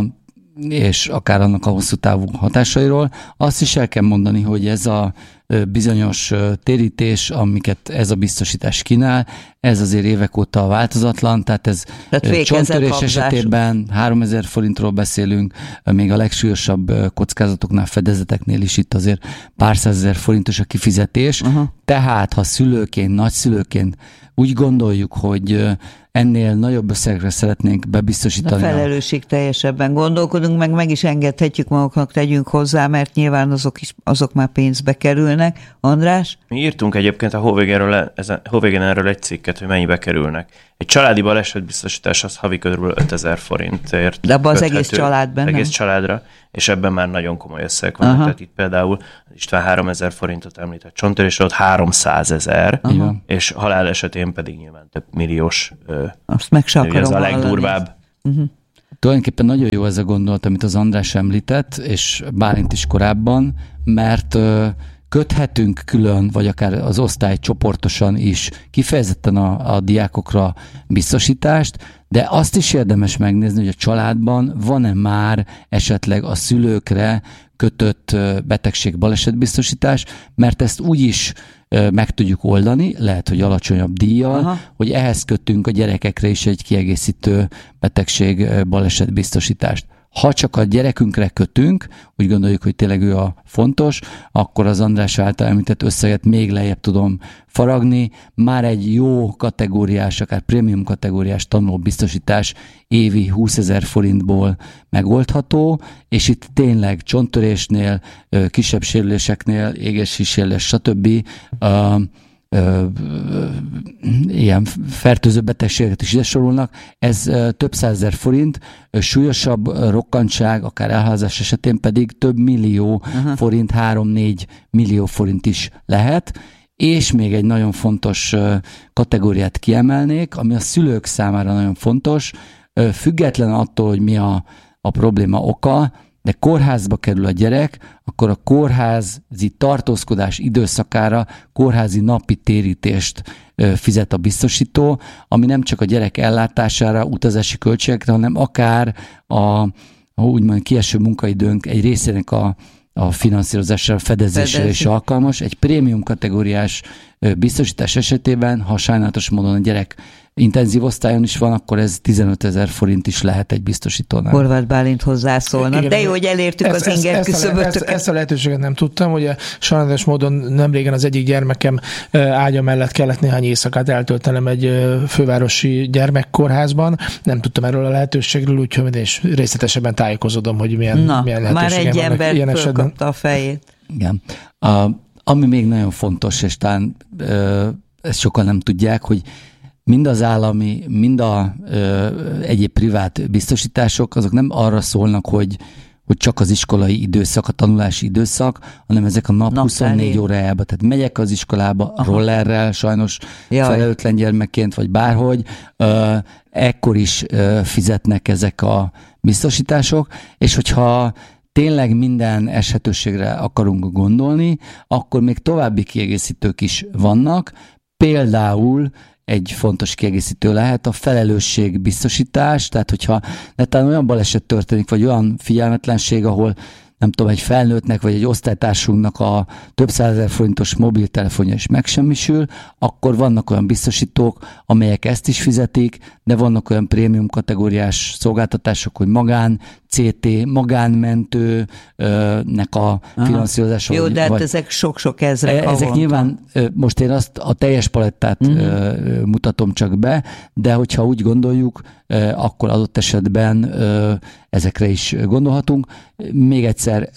és akár annak a hosszú távú hatásairól. Azt is el kell mondani, hogy ez a bizonyos térítés, amiket ez a biztosítás kínál, ez azért évek óta változatlan, tehát ez csonttörés esetében háromezer forintról beszélünk, még a legsúlyosabb kockázatoknál, fedezeteknél is itt azért pár százezer forintos a kifizetés. Uh-huh. Tehát, ha szülőként, nagyszülőként úgy gondoljuk, hogy ennél nagyobb összegre szeretnénk bebiztosítani. A felelősség teljesebben gondolkodunk, meg meg is engedhetjük maguknak, tegyünk hozzá, mert nyilván azok, is, azok már pénzbe kerülnek. András? Mi írtunk egyébként a Hóvégenről, Hóvégen erről egy cikket, hogy mennyibe kerülnek. Egy családi balesetbiztosítás az havi körül ötezer forintért. De abban az egész családban, egész családra, és ebben már nagyon komoly összeg van. Tehát itt például István háromezer forintot említett csonttörésre, ott háromszázezer, és halál esetén pedig nyilván több milliós. Azt meg se akarom ez a legdurvább. Uh-huh. Tulajdonképpen nagyon jó ez a gondolat, amit az András említett, és Bálint is korábban, mert köthetünk külön, vagy akár az osztály csoportosan is kifejezetten a, a diákokra biztosítást, de azt is érdemes megnézni, hogy a családban van-e már esetleg a szülőkre kötött betegség balesetbiztosítás, mert ezt úgy is meg tudjuk oldani, lehet, hogy alacsonyabb díjjal, Aha. hogy ehhez kötünk a gyerekekre is egy kiegészítő betegség balesetbiztosítást. Ha csak a gyerekünkre kötünk, úgy gondoljuk, hogy tényleg ő a fontos, akkor az András által említett összeget még lejjebb tudom faragni. Már egy jó kategóriás, akár prémium kategóriás tanulóbiztosítás évi húszezer forintból megoldható, és itt tényleg csonttörésnél, kisebb sérüléseknél, égési sérülés, stb. Ö, ö, ilyen fertőző betegségeket is ide sorolnak. Ez ö, több százezer forint, ö, súlyosabb ö, rokkantság, akár elhalálozás esetén pedig több millió Aha. forint, három-négy millió forint is lehet. És még egy nagyon fontos ö, kategóriát kiemelnék, ami a szülők számára nagyon fontos, ö, független attól, hogy mi a, a probléma oka, de kórházba kerül a gyerek, akkor a kórházi tartózkodás időszakára kórházi napi térítést fizet a biztosító, ami nem csak a gyerek ellátására, utazási költségekre, hanem akár a úgymond kieső munkaidőnk egy részének a, a finanszírozásra, a fedezésre is alkalmas. Egy prémium kategóriás biztosítás esetében, ha sajnálatos módon a gyerek intenzív osztályon is van, akkor ez tizenötezer forint is lehet egy biztosítónál. Horváth Bálint hozzászólna. Igen, de jó, hogy elértük ezt, az inger küszöböt. Ezt, ezt a lehetőséget nem tudtam, ugye sajnálatos módon nem régen az egyik gyermekem ágya mellett kellett néhány éjszakát eltöltenem egy fővárosi gyermekkórházban. Nem tudtam erről a lehetőségről, úgyhogy és részletesebben tájékozódom, hogy milyen, Na, milyen lehetőségem van. Már egy ember fölkapta a fejét. Igen. A, ami még nagyon fontos, és talán ö, ezt sokan nem tudják, hogy mind az állami, mind a ö, egyéb privát biztosítások, azok nem arra szólnak, hogy, hogy csak az iskolai időszak, a tanulási időszak, hanem ezek a nap, nap huszonnégy órájába. Tehát megyek az iskolába Aha. rollerrel, sajnos Jaj. felelőtlen gyermekként, vagy bárhogy, ö, ekkor is ö, fizetnek ezek a biztosítások, és hogyha tényleg minden eshetőségre akarunk gondolni, akkor még további kiegészítők is vannak, például egy fontos kiegészítő lehet a felelősségbiztosítás, tehát hogyha netán olyan baleset történik, vagy olyan figyelmetlenség, ahol nem tudom, egy felnőttnek, vagy egy osztálytársunknak a több százezer forintos mobiltelefonja is megsemmisül, akkor vannak olyan biztosítók, amelyek ezt is fizetik, de vannak olyan prémium kategóriás szolgáltatások, hogy magán, cé té, magánmentőnek a finanszírozása. Jó, de hát vagy, ezek sok-sok ezrek Ezek havonta. Nyilván, most én azt a teljes palettát uh-huh. mutatom csak be, de hogyha úgy gondoljuk, akkor adott esetben ezekre is gondolhatunk. Még egyszer,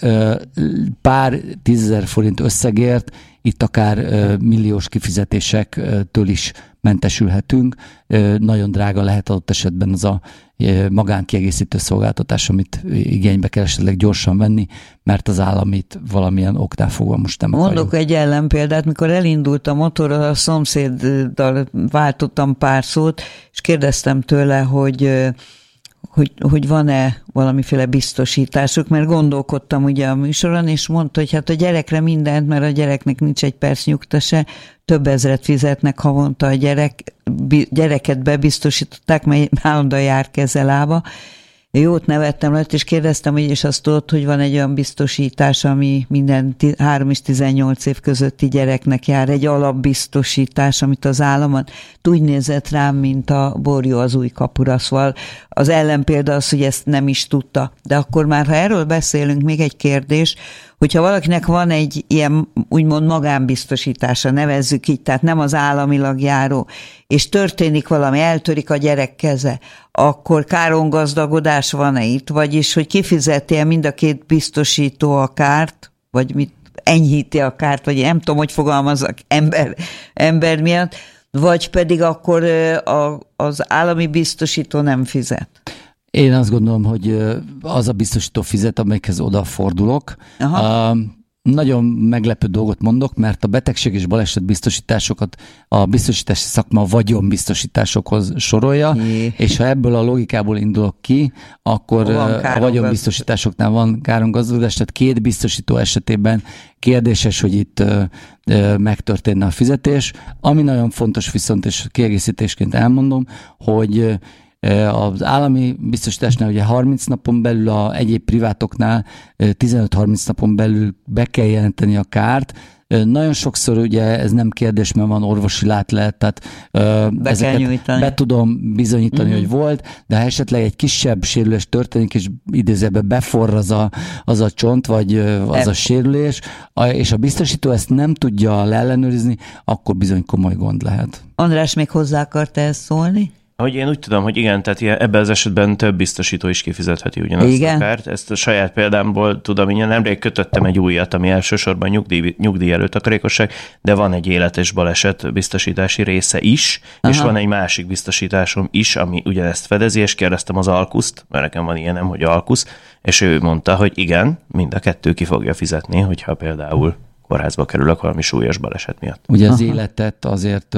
pár tízezer forint összegért itt akár milliós kifizetésektől is mentesülhetünk. Nagyon drága lehet adott esetben az a magánkiegészítő szolgáltatás, amit igénybe kell esetleg gyorsan venni, mert az államit valamilyen oknál fogva most nem akarjuk. Mondok egy ellenpéldát, mikor elindult a motor, a szomszéddal váltottam pár szót, és kérdeztem tőle, hogy Hogy, hogy van-e valamiféle biztosításuk, mert gondolkodtam ugye a műsoron, és mondta, hogy hát a gyerekre mindent, mert a gyereknek nincs egy perc nyugta se, több ezret fizetnek havonta a gyerek, gyereket bebiztosították, mert állandóan jár kezelába. Jót nevettem rajta, és kérdeztem, hogy és azt tudod, hogy van egy olyan biztosítás, ami minden három és tizennyolc év közötti gyereknek jár, egy alapbiztosítás, amit az állam úgy nézett rám, mint a borjú az új kapura. Szóval az ellenpélda az, hogy ezt nem is tudta. De akkor már, ha erről beszélünk, még egy kérdés, hogyha valakinek van egy ilyen úgymond magánbiztosítása, nevezzük így, tehát nem az államilag járó, és történik valami, eltörik a gyerek keze, akkor károngazdagodás van-e itt? Vagyis, hogy kifizeti-e mind a két biztosító a kárt, vagy mit enyhíti a kárt, vagy nem tudom, hogy fogalmazzak ember, ember miatt, vagy pedig akkor a, az állami biztosító nem fizet? Én azt gondolom, hogy az a biztosító fizet, amelyikhez odafordulok. Aha. Uh, nagyon meglepő dolgot mondok, mert a betegség és baleset biztosításokat a biztosítási szakma vagyonbiztosításokhoz sorolja, Jé. és ha ebből a logikából indulok ki, akkor a vagyonbiztosításoknál van károngazdagodás, tehát két biztosító esetében kérdéses, hogy itt ö, ö, megtörténne a fizetés. Ami nagyon fontos viszont, és kiegészítésként elmondom, hogy az állami biztosításnál ugye harminc napon belül, a egyéb privátoknál tizenöt-harminc napon belül be kell jelenteni a kárt. Nagyon sokszor ugye ez nem kérdés, mert van orvosi látlelet, tehát be ezeket be tudom bizonyítani, uh-huh. hogy volt, de ha esetleg egy kisebb sérülés történik, és idézőben beforr az a, az a csont, vagy az a sérülés, és a biztosító ezt nem tudja leellenőrizni, akkor bizony komoly gond lehet. András, még hozzá akart ezt szólni? Hogy én úgy tudom, hogy igen, tehát ebben az esetben több biztosító is kifizetheti ugyanazt igen. a kárt. Ezt a saját példámból tudom, én nemrég kötöttem egy újat, ami elsősorban nyugdíj, nyugdíj előtakarékosság, de van egy élet és baleset biztosítási része is, Aha. és van egy másik biztosításom is, ami ugyanezt fedezi, és kérdeztem az Alkuszt, mert nekem van ilyenem, hogy Alkusz, és ő mondta, hogy igen, mind a kettő ki fogja fizetni, hogyha például kórházba kerülök valami súlyos baleset miatt. Ugye az Aha. életet azért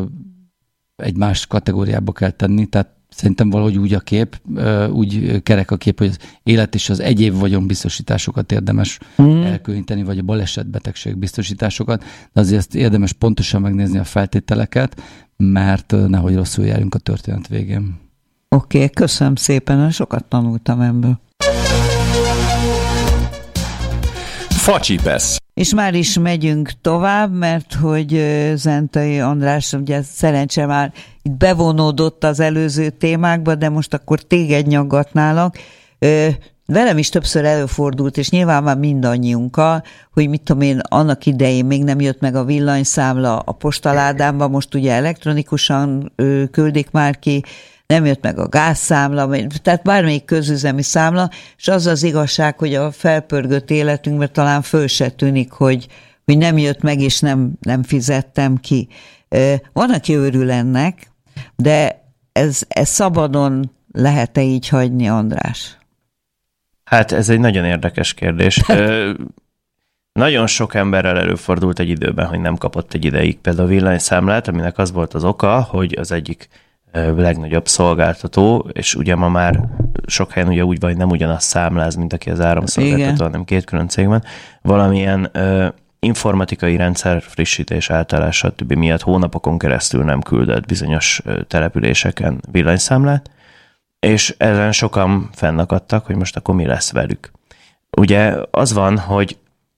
egy más kategóriába kell tenni, tehát szerintem valahogy úgy a kép, úgy kerek a kép, hogy az élet és az egyéb vagyonbiztosításokat érdemes mm. elkülöníteni, vagy a balesetbetegség biztosításokat, de azért érdemes pontosan megnézni a feltételeket, mert nehogy rosszul járjunk a történet végén. Oké, okay, köszönöm szépen, sokat tanultam ebből. Facsipesz. És már is megyünk tovább, mert hogy Zentai András, ugye szerencsére már itt bevonódott az előző témákba, de most akkor téged nyaggatnálak. Velem is többször előfordult, és nyilván már mindannyiunkkal, hogy mit tudom én, annak idején még nem jött meg a villanyszámla a postaládámba, most ugye elektronikusan küldik már ki, nem jött meg a gázszámla, tehát bármelyik közüzemi számla, és az az igazság, hogy a felpörgött életünkben talán föl se tűnik, hogy, hogy nem jött meg, és nem, nem fizettem ki. Van, aki örül ennek, de ez, ez szabadon lehet-e így hagyni, András? Hát ez egy nagyon érdekes kérdés. Ö, nagyon sok emberrel előfordult egy időben, hogy nem kapott egy ideig például villanyszámlát, aminek az volt az oka, hogy az egyik legnagyobb szolgáltató, és ugye ma már sok helyen ugye úgy van, hogy nem ugyanaz számláz, mint aki az áramszolgáltató, hanem két külön cégben. Valamilyen ö, informatikai rendszer frissítés, átállás, stb. Miatt hónapokon keresztül nem küldött bizonyos településeken villanyszámlát, és ezen sokan fennakadtak, hogy most akkor mi lesz velük. Ugye az van, hogy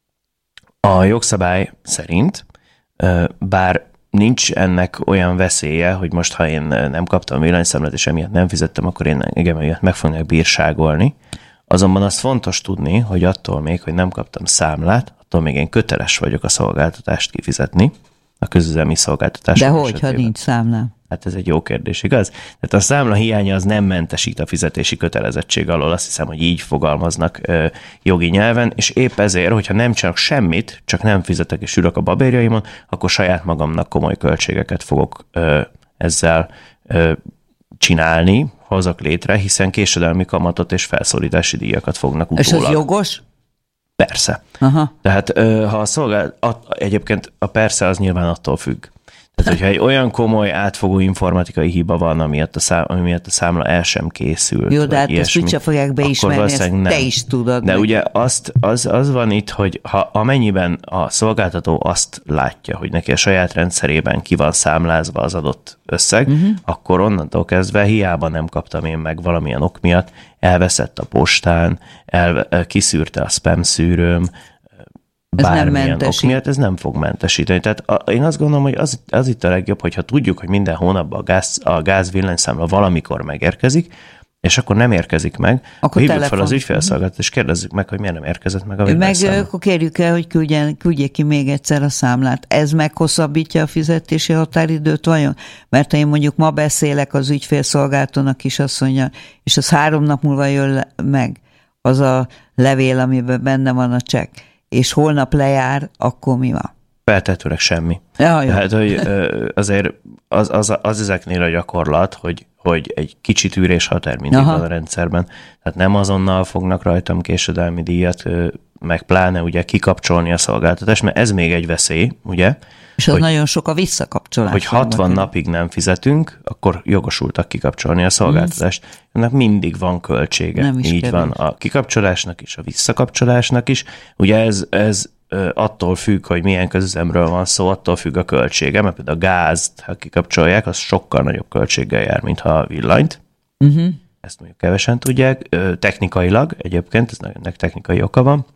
a jogszabály szerint, bár nincs ennek olyan veszélye, hogy most ha én nem kaptam villanyszámlát, és emiatt nem fizettem, akkor én engem emiatt meg fognak bírságolni. Azonban azt fontos tudni, hogy attól még, hogy nem kaptam számlát, attól még én köteles vagyok a szolgáltatást kifizetni, a közüzemi szolgáltatás. De hogy, ha nincs számlám? Hát ez egy jó kérdés, igaz? Tehát a számla hiánya az nem mentesít a fizetési kötelezettség alól, azt hiszem, hogy így fogalmaznak ö, jogi nyelven, és épp ezért, hogyha nem csak semmit, csak nem fizetek és ülök a babérjaimon, akkor saját magamnak komoly költségeket fogok ö, ezzel ö, csinálni, hozok létre, hiszen késedelmi kamatot és felszólítási díjakat fognak utólag. És ez jogos? Persze. Aha. Tehát ha a szolgálat, egyébként a persze az nyilván attól függ. Tehát, hogyha egy olyan komoly, átfogó informatikai hiba van, ami miatt a, szám, ami miatt a számla el sem készült. Jó, de hát ezt úgyse fogják beismerni, ezt nem. Te is tudod. De meg. Ugye azt, az, az van itt, hogy ha amennyiben a szolgáltató azt látja, hogy neki a saját rendszerében ki van számlázva az adott összeg, uh-huh. akkor onnantól kezdve hiába nem kaptam én meg valamilyen ok miatt, elveszett a postán, el, kiszűrte a spam szűrőm, bármilyen ok miatt, ez nem fog mentesíteni. Tehát a, én azt gondolom, hogy az, az itt a legjobb, hogyha tudjuk, hogy minden hónapban a gáz, a gáz villanyszámla valamikor megérkezik, és akkor nem érkezik meg, akkor hívjuk telefon. fel az ügyfélszolgáltatót, és kérdezzük meg, hogy miért nem érkezett meg a villanyszámla. Meg akkor kérjük el, hogy küldjen, küldjék ki még egyszer a számlát. Ez meghosszabbítja a fizetési határidőt vajon? Mert ha én mondjuk ma beszélek az ügyfélszolgáltatónak is, azt mondja, és az három nap múlva jön meg az a levél, amiben benne van a csekk, és holnap lejár, akkor mi van? Feltehetőleg semmi. Ja, Tehát, hogy azért az, az, az ezeknél a gyakorlat, hogy, hogy egy kicsi tűrés határ mindig van a rendszerben. Tehát nem azonnal fognak rajtam késedelmi díjat, meg pláne ugye kikapcsolni a szolgáltatást, mert ez még egy veszély, ugye? És az hogy, nagyon sok a visszakapcsolás. Hogy hatvan napig nem fizetünk, akkor jogosultak kikapcsolni a szolgáltatást. Mm. Ennek mindig van költsége. Nem is Így kevés. Van a kikapcsolásnak is, a visszakapcsolásnak is. Ugye ez, ez attól függ, hogy milyen közüzemről van szó, attól függ a költsége, mert például a gázt, ha kikapcsolják, az sokkal nagyobb költséggel jár, mint ha a villanyt. Uh-huh. Ezt mondjuk kevesen tudják. Technikailag, egyébként, ez nagyon technikai oka van.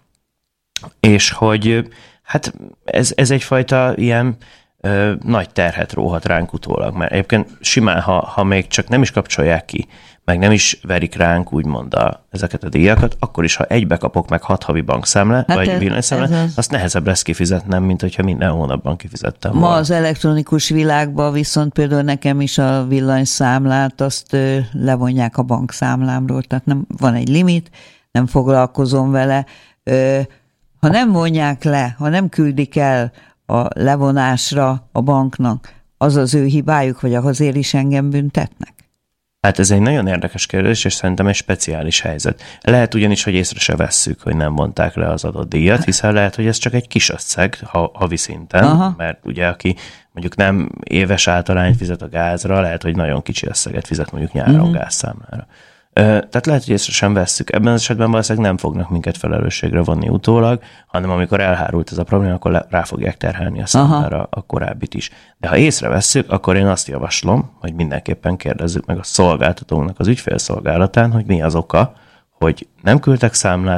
És hogy hát ez, ez egyfajta ilyen ö, nagy terhet róhat ránk utólag, mert egyébként simán, ha, ha még csak nem is kapcsolják ki, meg nem is verik ránk úgymond a, ezeket a díjakat, akkor is, ha egybe kapok meg hat havi bankszámlát, hát vagy villanyszámlát, az... azt nehezebb lesz kifizetnem, mint hogyha minden hónapban kifizettem Ma volna. az elektronikus világban viszont például nekem is a villanyszámlát, azt ö, levonják a bankszámlámról, tehát nem van egy limit, nem foglalkozom vele. Ö, ha nem vonják le, ha nem küldik el a levonásra a banknak, az az ő hibájuk, vagy azért is engem büntetnek? Hát ez egy nagyon érdekes kérdés, és szerintem egy speciális helyzet. Lehet ugyanis, hogy észre se vesszük, hogy nem vonták le az adott díjat, hiszen lehet, hogy ez csak egy kis összeg ha, havi szinten, Aha. mert ugye aki mondjuk nem éves általányt fizet a gázra, lehet, hogy nagyon kicsi összeget fizet mondjuk nyáron uh-huh. gázszámlára. Tehát lehet, hogy észre sem vesszük. Ebben az esetben valószínűleg nem fognak minket felelősségre vonni utólag, hanem amikor elhárult ez a probléma, akkor rá fogják terhelni a számára a korábbit is. De ha észrevesszük, akkor én azt javaslom, hogy mindenképpen kérdezzük meg a szolgáltatónak az ügyfélszolgálatán, hogy mi az oka, hogy nem küldtek számlát,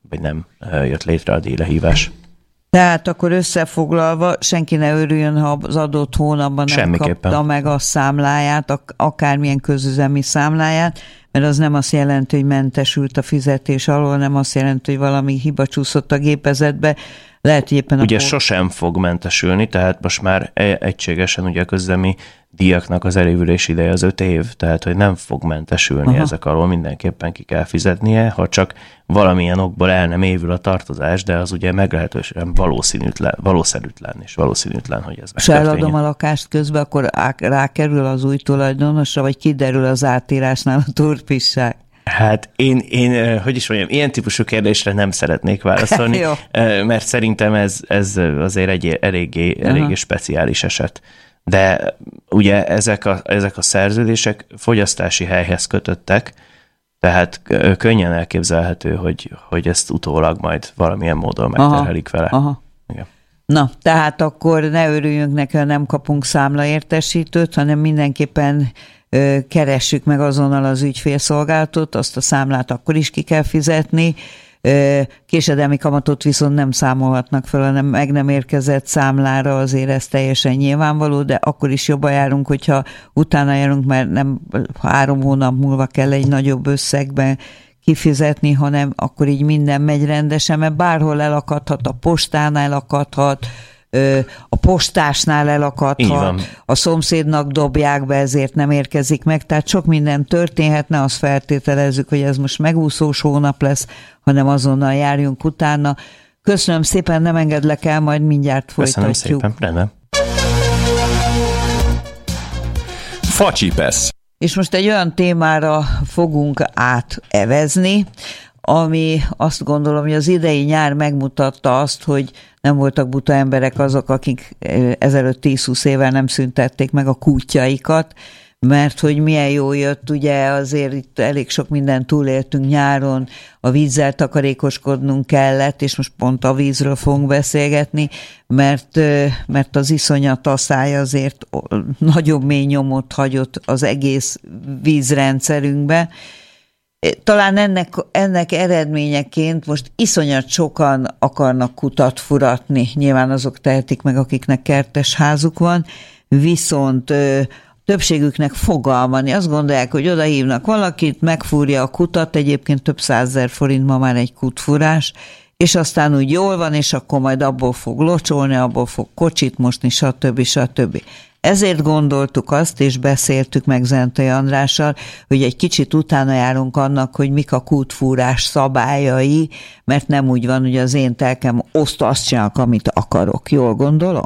vagy nem jött létre a díjlehívás. Tehát akkor összefoglalva, senki ne örüljön, ha az adott hónapban nem kapta meg a számláját, akármilyen közüzemi számláját, mert az nem azt jelenti, hogy mentesült a fizetés alól, nem azt jelenti, hogy valami hiba csúszott a gépezetbe. Lehet, hogy éppen ugye akkor... sosem fog mentesülni, tehát most már egységesen ugye a közüzemi díjaknak az elévülési ideje az öt év, tehát hogy nem fog mentesülni Aha. ezek alól, mindenképpen ki kell fizetnie, ha csak valamilyen okból el nem évül a tartozás, de az ugye meglehetősen valószínűtlen, valószerűtlen és valószínűtlen, hogy ez megtörténjen. És eladom a lakást közben, akkor rákerül az új tulajdonosra, vagy kiderül az átírásnál a turpisság? Hát én, én, hogy is mondjam, ilyen típusú kérdésre nem szeretnék válaszolni, mert szerintem ez, ez azért egy eléggé, eléggé speciális eset. De ugye ezek a, ezek a szerződések fogyasztási helyhez kötöttek, tehát könnyen elképzelhető, hogy, hogy ezt utólag majd valamilyen módon megterhelik vele. Aha. Igen. Na, tehát akkor ne örüljünk neki, ha nem kapunk számlaértesítőt, hanem mindenképpen ö, keressük meg azonnal az ügyfélszolgálatot, azt a számlát akkor is ki kell fizetni. Ö, késedelmi kamatot viszont nem számolhatnak fel, hanem meg nem érkezett számlára, azért ez teljesen nyilvánvaló, de akkor is jobban járunk, hogyha utána járunk, mert nem három hónap múlva kell egy nagyobb összegben kifizetni, hanem akkor így minden megy rendesen, mert bárhol elakadhat, a postánál elakadhat, a postásnál elakadhat, a szomszédnak dobják be, ezért nem érkezik meg, tehát sok minden történhetne, azt feltételezzük, hogy ez most megúszós hónap lesz, hanem azonnal járjunk utána. Köszönöm szépen, nem engedlek el, majd mindjárt folytatjuk. Köszönöm szépen, rendben. Facsipesz. És most egy olyan témára fogunk átevezni, ami azt gondolom, hogy az idei nyár megmutatta azt, hogy nem voltak buta emberek azok, akik ezelőtt tíz-húsz évvel nem szüntették meg a kútjaikat, mert hogy milyen jó jött, ugye azért itt elég sok mindent túléltünk nyáron, a vízzel takarékoskodnunk kellett, és most pont a vízről fogunk beszélgetni, mert, mert az iszonyat asszály azért nagyobb mély nyomot hagyott az egész vízrendszerünkbe. Talán ennek, ennek eredményeként most iszonyat sokan akarnak kutat furatni. Nyilván azok tehetik meg, akiknek kertes házuk van, viszont ö, többségüknek fogalma. Azt gondolják, hogy odahívnak valakit, megfúrja a kutat, egyébként több százezer forint ma már egy kutfúrás, és aztán úgy jól van, és akkor majd abból fog locsolni, abból fog kocsit mosni, stb. stb. Ezért gondoltuk azt, és beszéltük meg Zentai Andrással, hogy egy kicsit utána járunk annak, hogy mik a kútfúrás szabályai, mert nem úgy van, hogy az én telkem oszt azt csinálok, amit akarok. Jól gondolom?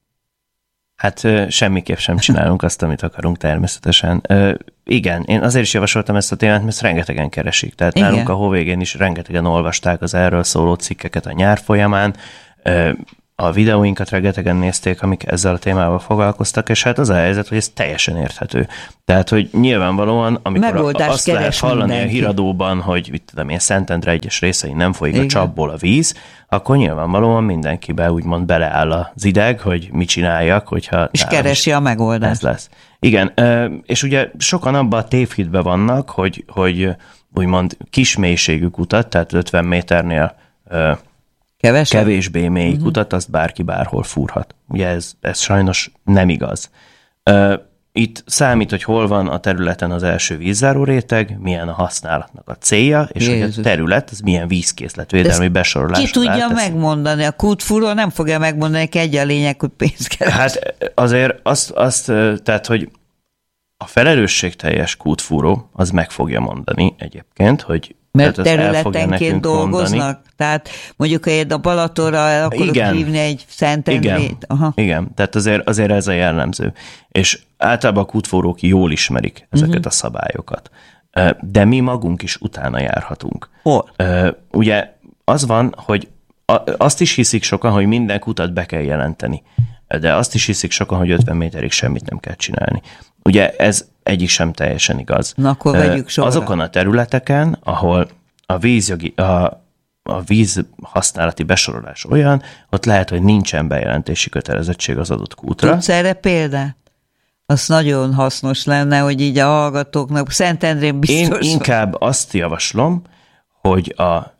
Hát semmiképp sem csinálunk azt, amit akarunk természetesen. Igen, én azért is javasoltam ezt a témát, mert rengetegen keresik. Tehát Igen. nálunk a Hóvégén is rengetegen olvasták az erről szóló cikkeket a nyár folyamán, a videóinkat rengetegen nézték, amik ezzel a témával foglalkoztak, és hát az a helyzet, hogy ez teljesen érthető. Tehát, hogy nyilvánvalóan, amikor Megoldást azt lehet hallani mindenki. A híradóban, hogy mit tudom én, Szentendre egyes részein nem folyik Igen. a csapból a víz, akkor nyilvánvalóan mindenkibe úgymond beleáll az ideg, hogy mit csináljak, hogyha... És keresi a megoldást. Ez lesz. Igen, és ugye sokan abban a tévhitben vannak, hogy, hogy úgymond kis mélységű kutat, tehát ötven méternél Kevesebb? kevésbé mély uh-huh. kutat, azt bárki bárhol fúrhat. Ugye ez, ez sajnos nem igaz. Itt számít, hogy hol van a területen az első vízzáró réteg, milyen a használatnak a célja, és Jézus. hogy a terület, az milyen vízkészletvédelmi besorolásra ki tudja áteszi. Megmondani? A kútfúró nem fogja megmondani, hogy egy a lényeg, hogy pénzt keres. Hát azért azt, azt, tehát, hogy a felelősségteljes kútfúró az meg fogja mondani egyébként, hogy mert területenként dolgoznak? Mondani. Tehát mondjuk, ha a Balatonra el akarok Igen. hívni egy Szentendrét. Igen. Aha. Igen, tehát azért, azért ez a jellemző. És általában a kútfúrók jól ismerik ezeket uh-huh. a szabályokat. De mi magunk is utána járhatunk. Hol? Ugye az van, hogy azt is hiszik sokan, hogy minden kutat be kell jelenteni. De azt is hiszik sokan, hogy ötven méterig semmit nem kell csinálni. Ugye ez egyik sem teljesen igaz. Na, akkor vegyük sorra. Azokon a területeken, ahol a vízjogi, a, a víz használati besorolás olyan, ott lehet, hogy nincsen bejelentési kötelezettség az adott kútra. Tudsz erre példát? Az nagyon hasznos lenne, hogy így a hallgatóknak Szentendrén biztos... Én inkább azt javaslom, hogy a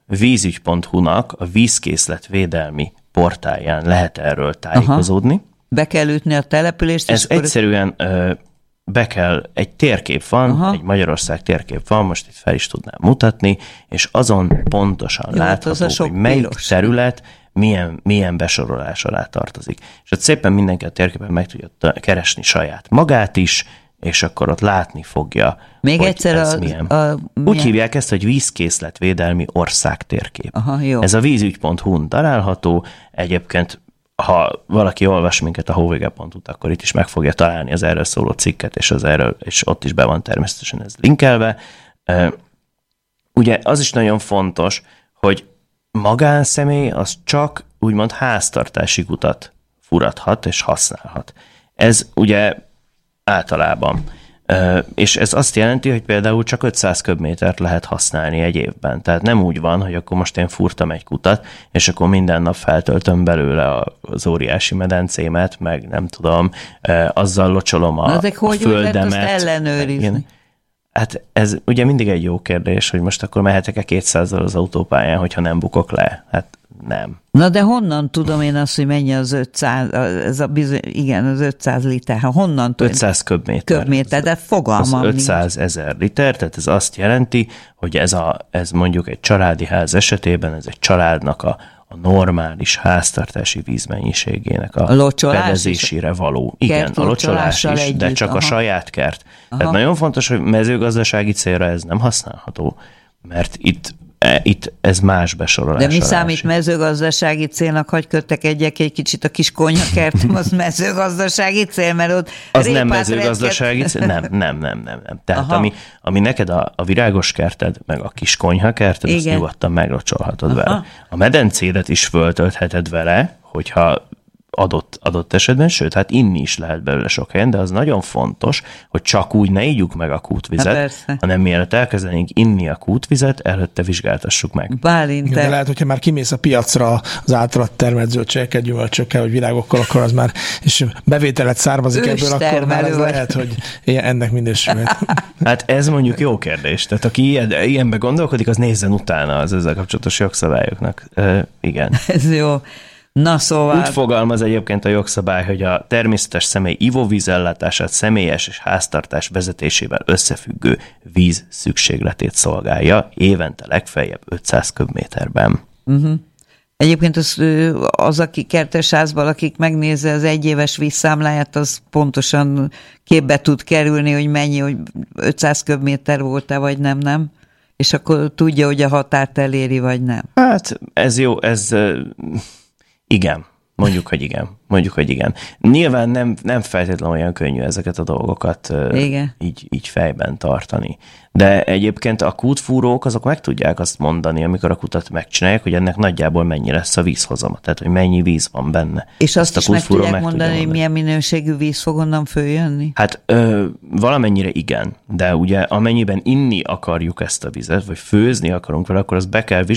vízügy pont hu-nak a vízkészletvédelmi portáján lehet erről tájékozódni. Aha. Be kell ütni a települést? Ez egyszerűen ö, be kell, egy térkép van, Aha. egy Magyarország térkép van, most itt fel is tudnám mutatni, és azon pontosan Jó, látható, az hogy melyik piros. terület milyen, milyen besorolás alá tartozik. És ott szépen mindenki a térképen meg tudja keresni saját magát is, és akkor ott látni fogja, Még hogy egyszer ez a, milyen. A, a, Úgy milyen? hívják ezt, hogy vízkészletvédelmi országtérkép. Aha, jó. Ez a vízügy pont hu-n található, egyébként ha valaki olvas minket a hóvége pont hu-t, akkor itt is meg fogja találni az erről szóló cikket, és, az erről, és ott is be van természetesen ez linkelve. Ugye az is nagyon fontos, hogy magánszemély az csak úgymond háztartási kutat furathat és használhat. Ez ugye általában. És ez azt jelenti, hogy például csak ötszáz köbmétert lehet használni egy évben. Tehát nem úgy van, hogy akkor most én furtam egy kutat, és akkor minden nap feltöltöm belőle az óriási medencémet, meg nem tudom, azzal locsolom a, a földemet. hogy lehet azt ellenőrizni? Hát ez ugye mindig egy jó kérdés, hogy most akkor mehetek-e kétszázzal az autópályán, hogyha nem bukok le? Hát nem. Na de honnan tudom én azt, hogy mennyi az ötszáz, ez a bizony, igen, az ötszáz liter, ha honnan tudom? ötszáz köbméter. Köbméter, de fogalmam nincs. ötszáz ezer liter, tehát ez azt jelenti, hogy ez, a, ez mondjuk egy családi ház esetében, ez egy családnak a, a normális háztartási vízmennyiségének a, a fedezésére való. Igen, a locsolás is, együtt, de csak aha. a saját kert. Aha. Tehát nagyon fontos, hogy mezőgazdasági célra ez nem használható, mert itt Itt ez más besorolás. De mi számít mezőgazdasági célnak? Hagy kötekedjek egy kicsit a kis konyhakertem, az mezőgazdasági cél, mert ott az nem mezőgazdasági cél? Nem, nem, nem, nem. nem. Tehát ami, ami neked a, a virágos kerted, meg a kis konyhakerted, azt nyugodtan meglocsolhatod Aha. vele. A medencédet is föltöltheted vele, hogyha adott, adott esetben, sőt, hát inni is lehet belőle sok helyen, de az nagyon fontos, hogy csak úgy ne ígyuk meg a kútvizet, hanem mielőtt elkezdenénk inni a kútvizet, előtte vizsgáltassuk meg. Bálint. De lehet, hogyha már kimész a piacra az általad termelt zöldségekkel, gyümölcsökkel, vagy virágokkal, akkor az már, és bevételet származik Ős ebből, akkor már ez lehet, hogy ennek minősülhet. Hát ez mondjuk jó kérdés. Tehát aki ilyen, ilyenbe gondolkodik, az nézzen utána az ezzel kapcsolatos jogszabályoknak. Uh, igen. Ez jó. Na szóval... Úgy fogalmaz egyébként a jogszabály, hogy a természetes személy ivóvízellátását személyes és háztartás vezetésével összefüggő víz szükségletét szolgálja, évente legfeljebb ötszáz köbméterben. Uh-huh. Egyébként az, az, aki kertesházban, akik megnézze az egyéves vízszámláját, az pontosan képbe tud kerülni, hogy mennyi, hogy ötszáz köbméter volt-e, vagy nem, nem? És akkor tudja, hogy a határt eléri, vagy nem. Hát ez jó, ez... Igen, mondjuk, hogy igen. Mondjuk, hogy igen. Nyilván nem, nem feltétlenül olyan könnyű ezeket a dolgokat igen. így, így fejben tartani. De egyébként a kútfúrók azok meg tudják azt mondani, amikor a kutat megcsinálják, hogy ennek nagyjából mennyi lesz a vízhozama, tehát hogy mennyi víz van benne. És azt, azt is meg tudják meg mondani, mondani, hogy milyen minőségű víz fog onnan följönni? Hát ö, valamennyire igen, de ugye amennyiben inni akarjuk ezt a vizet, vagy főzni akarunk vele, akkor azt be kell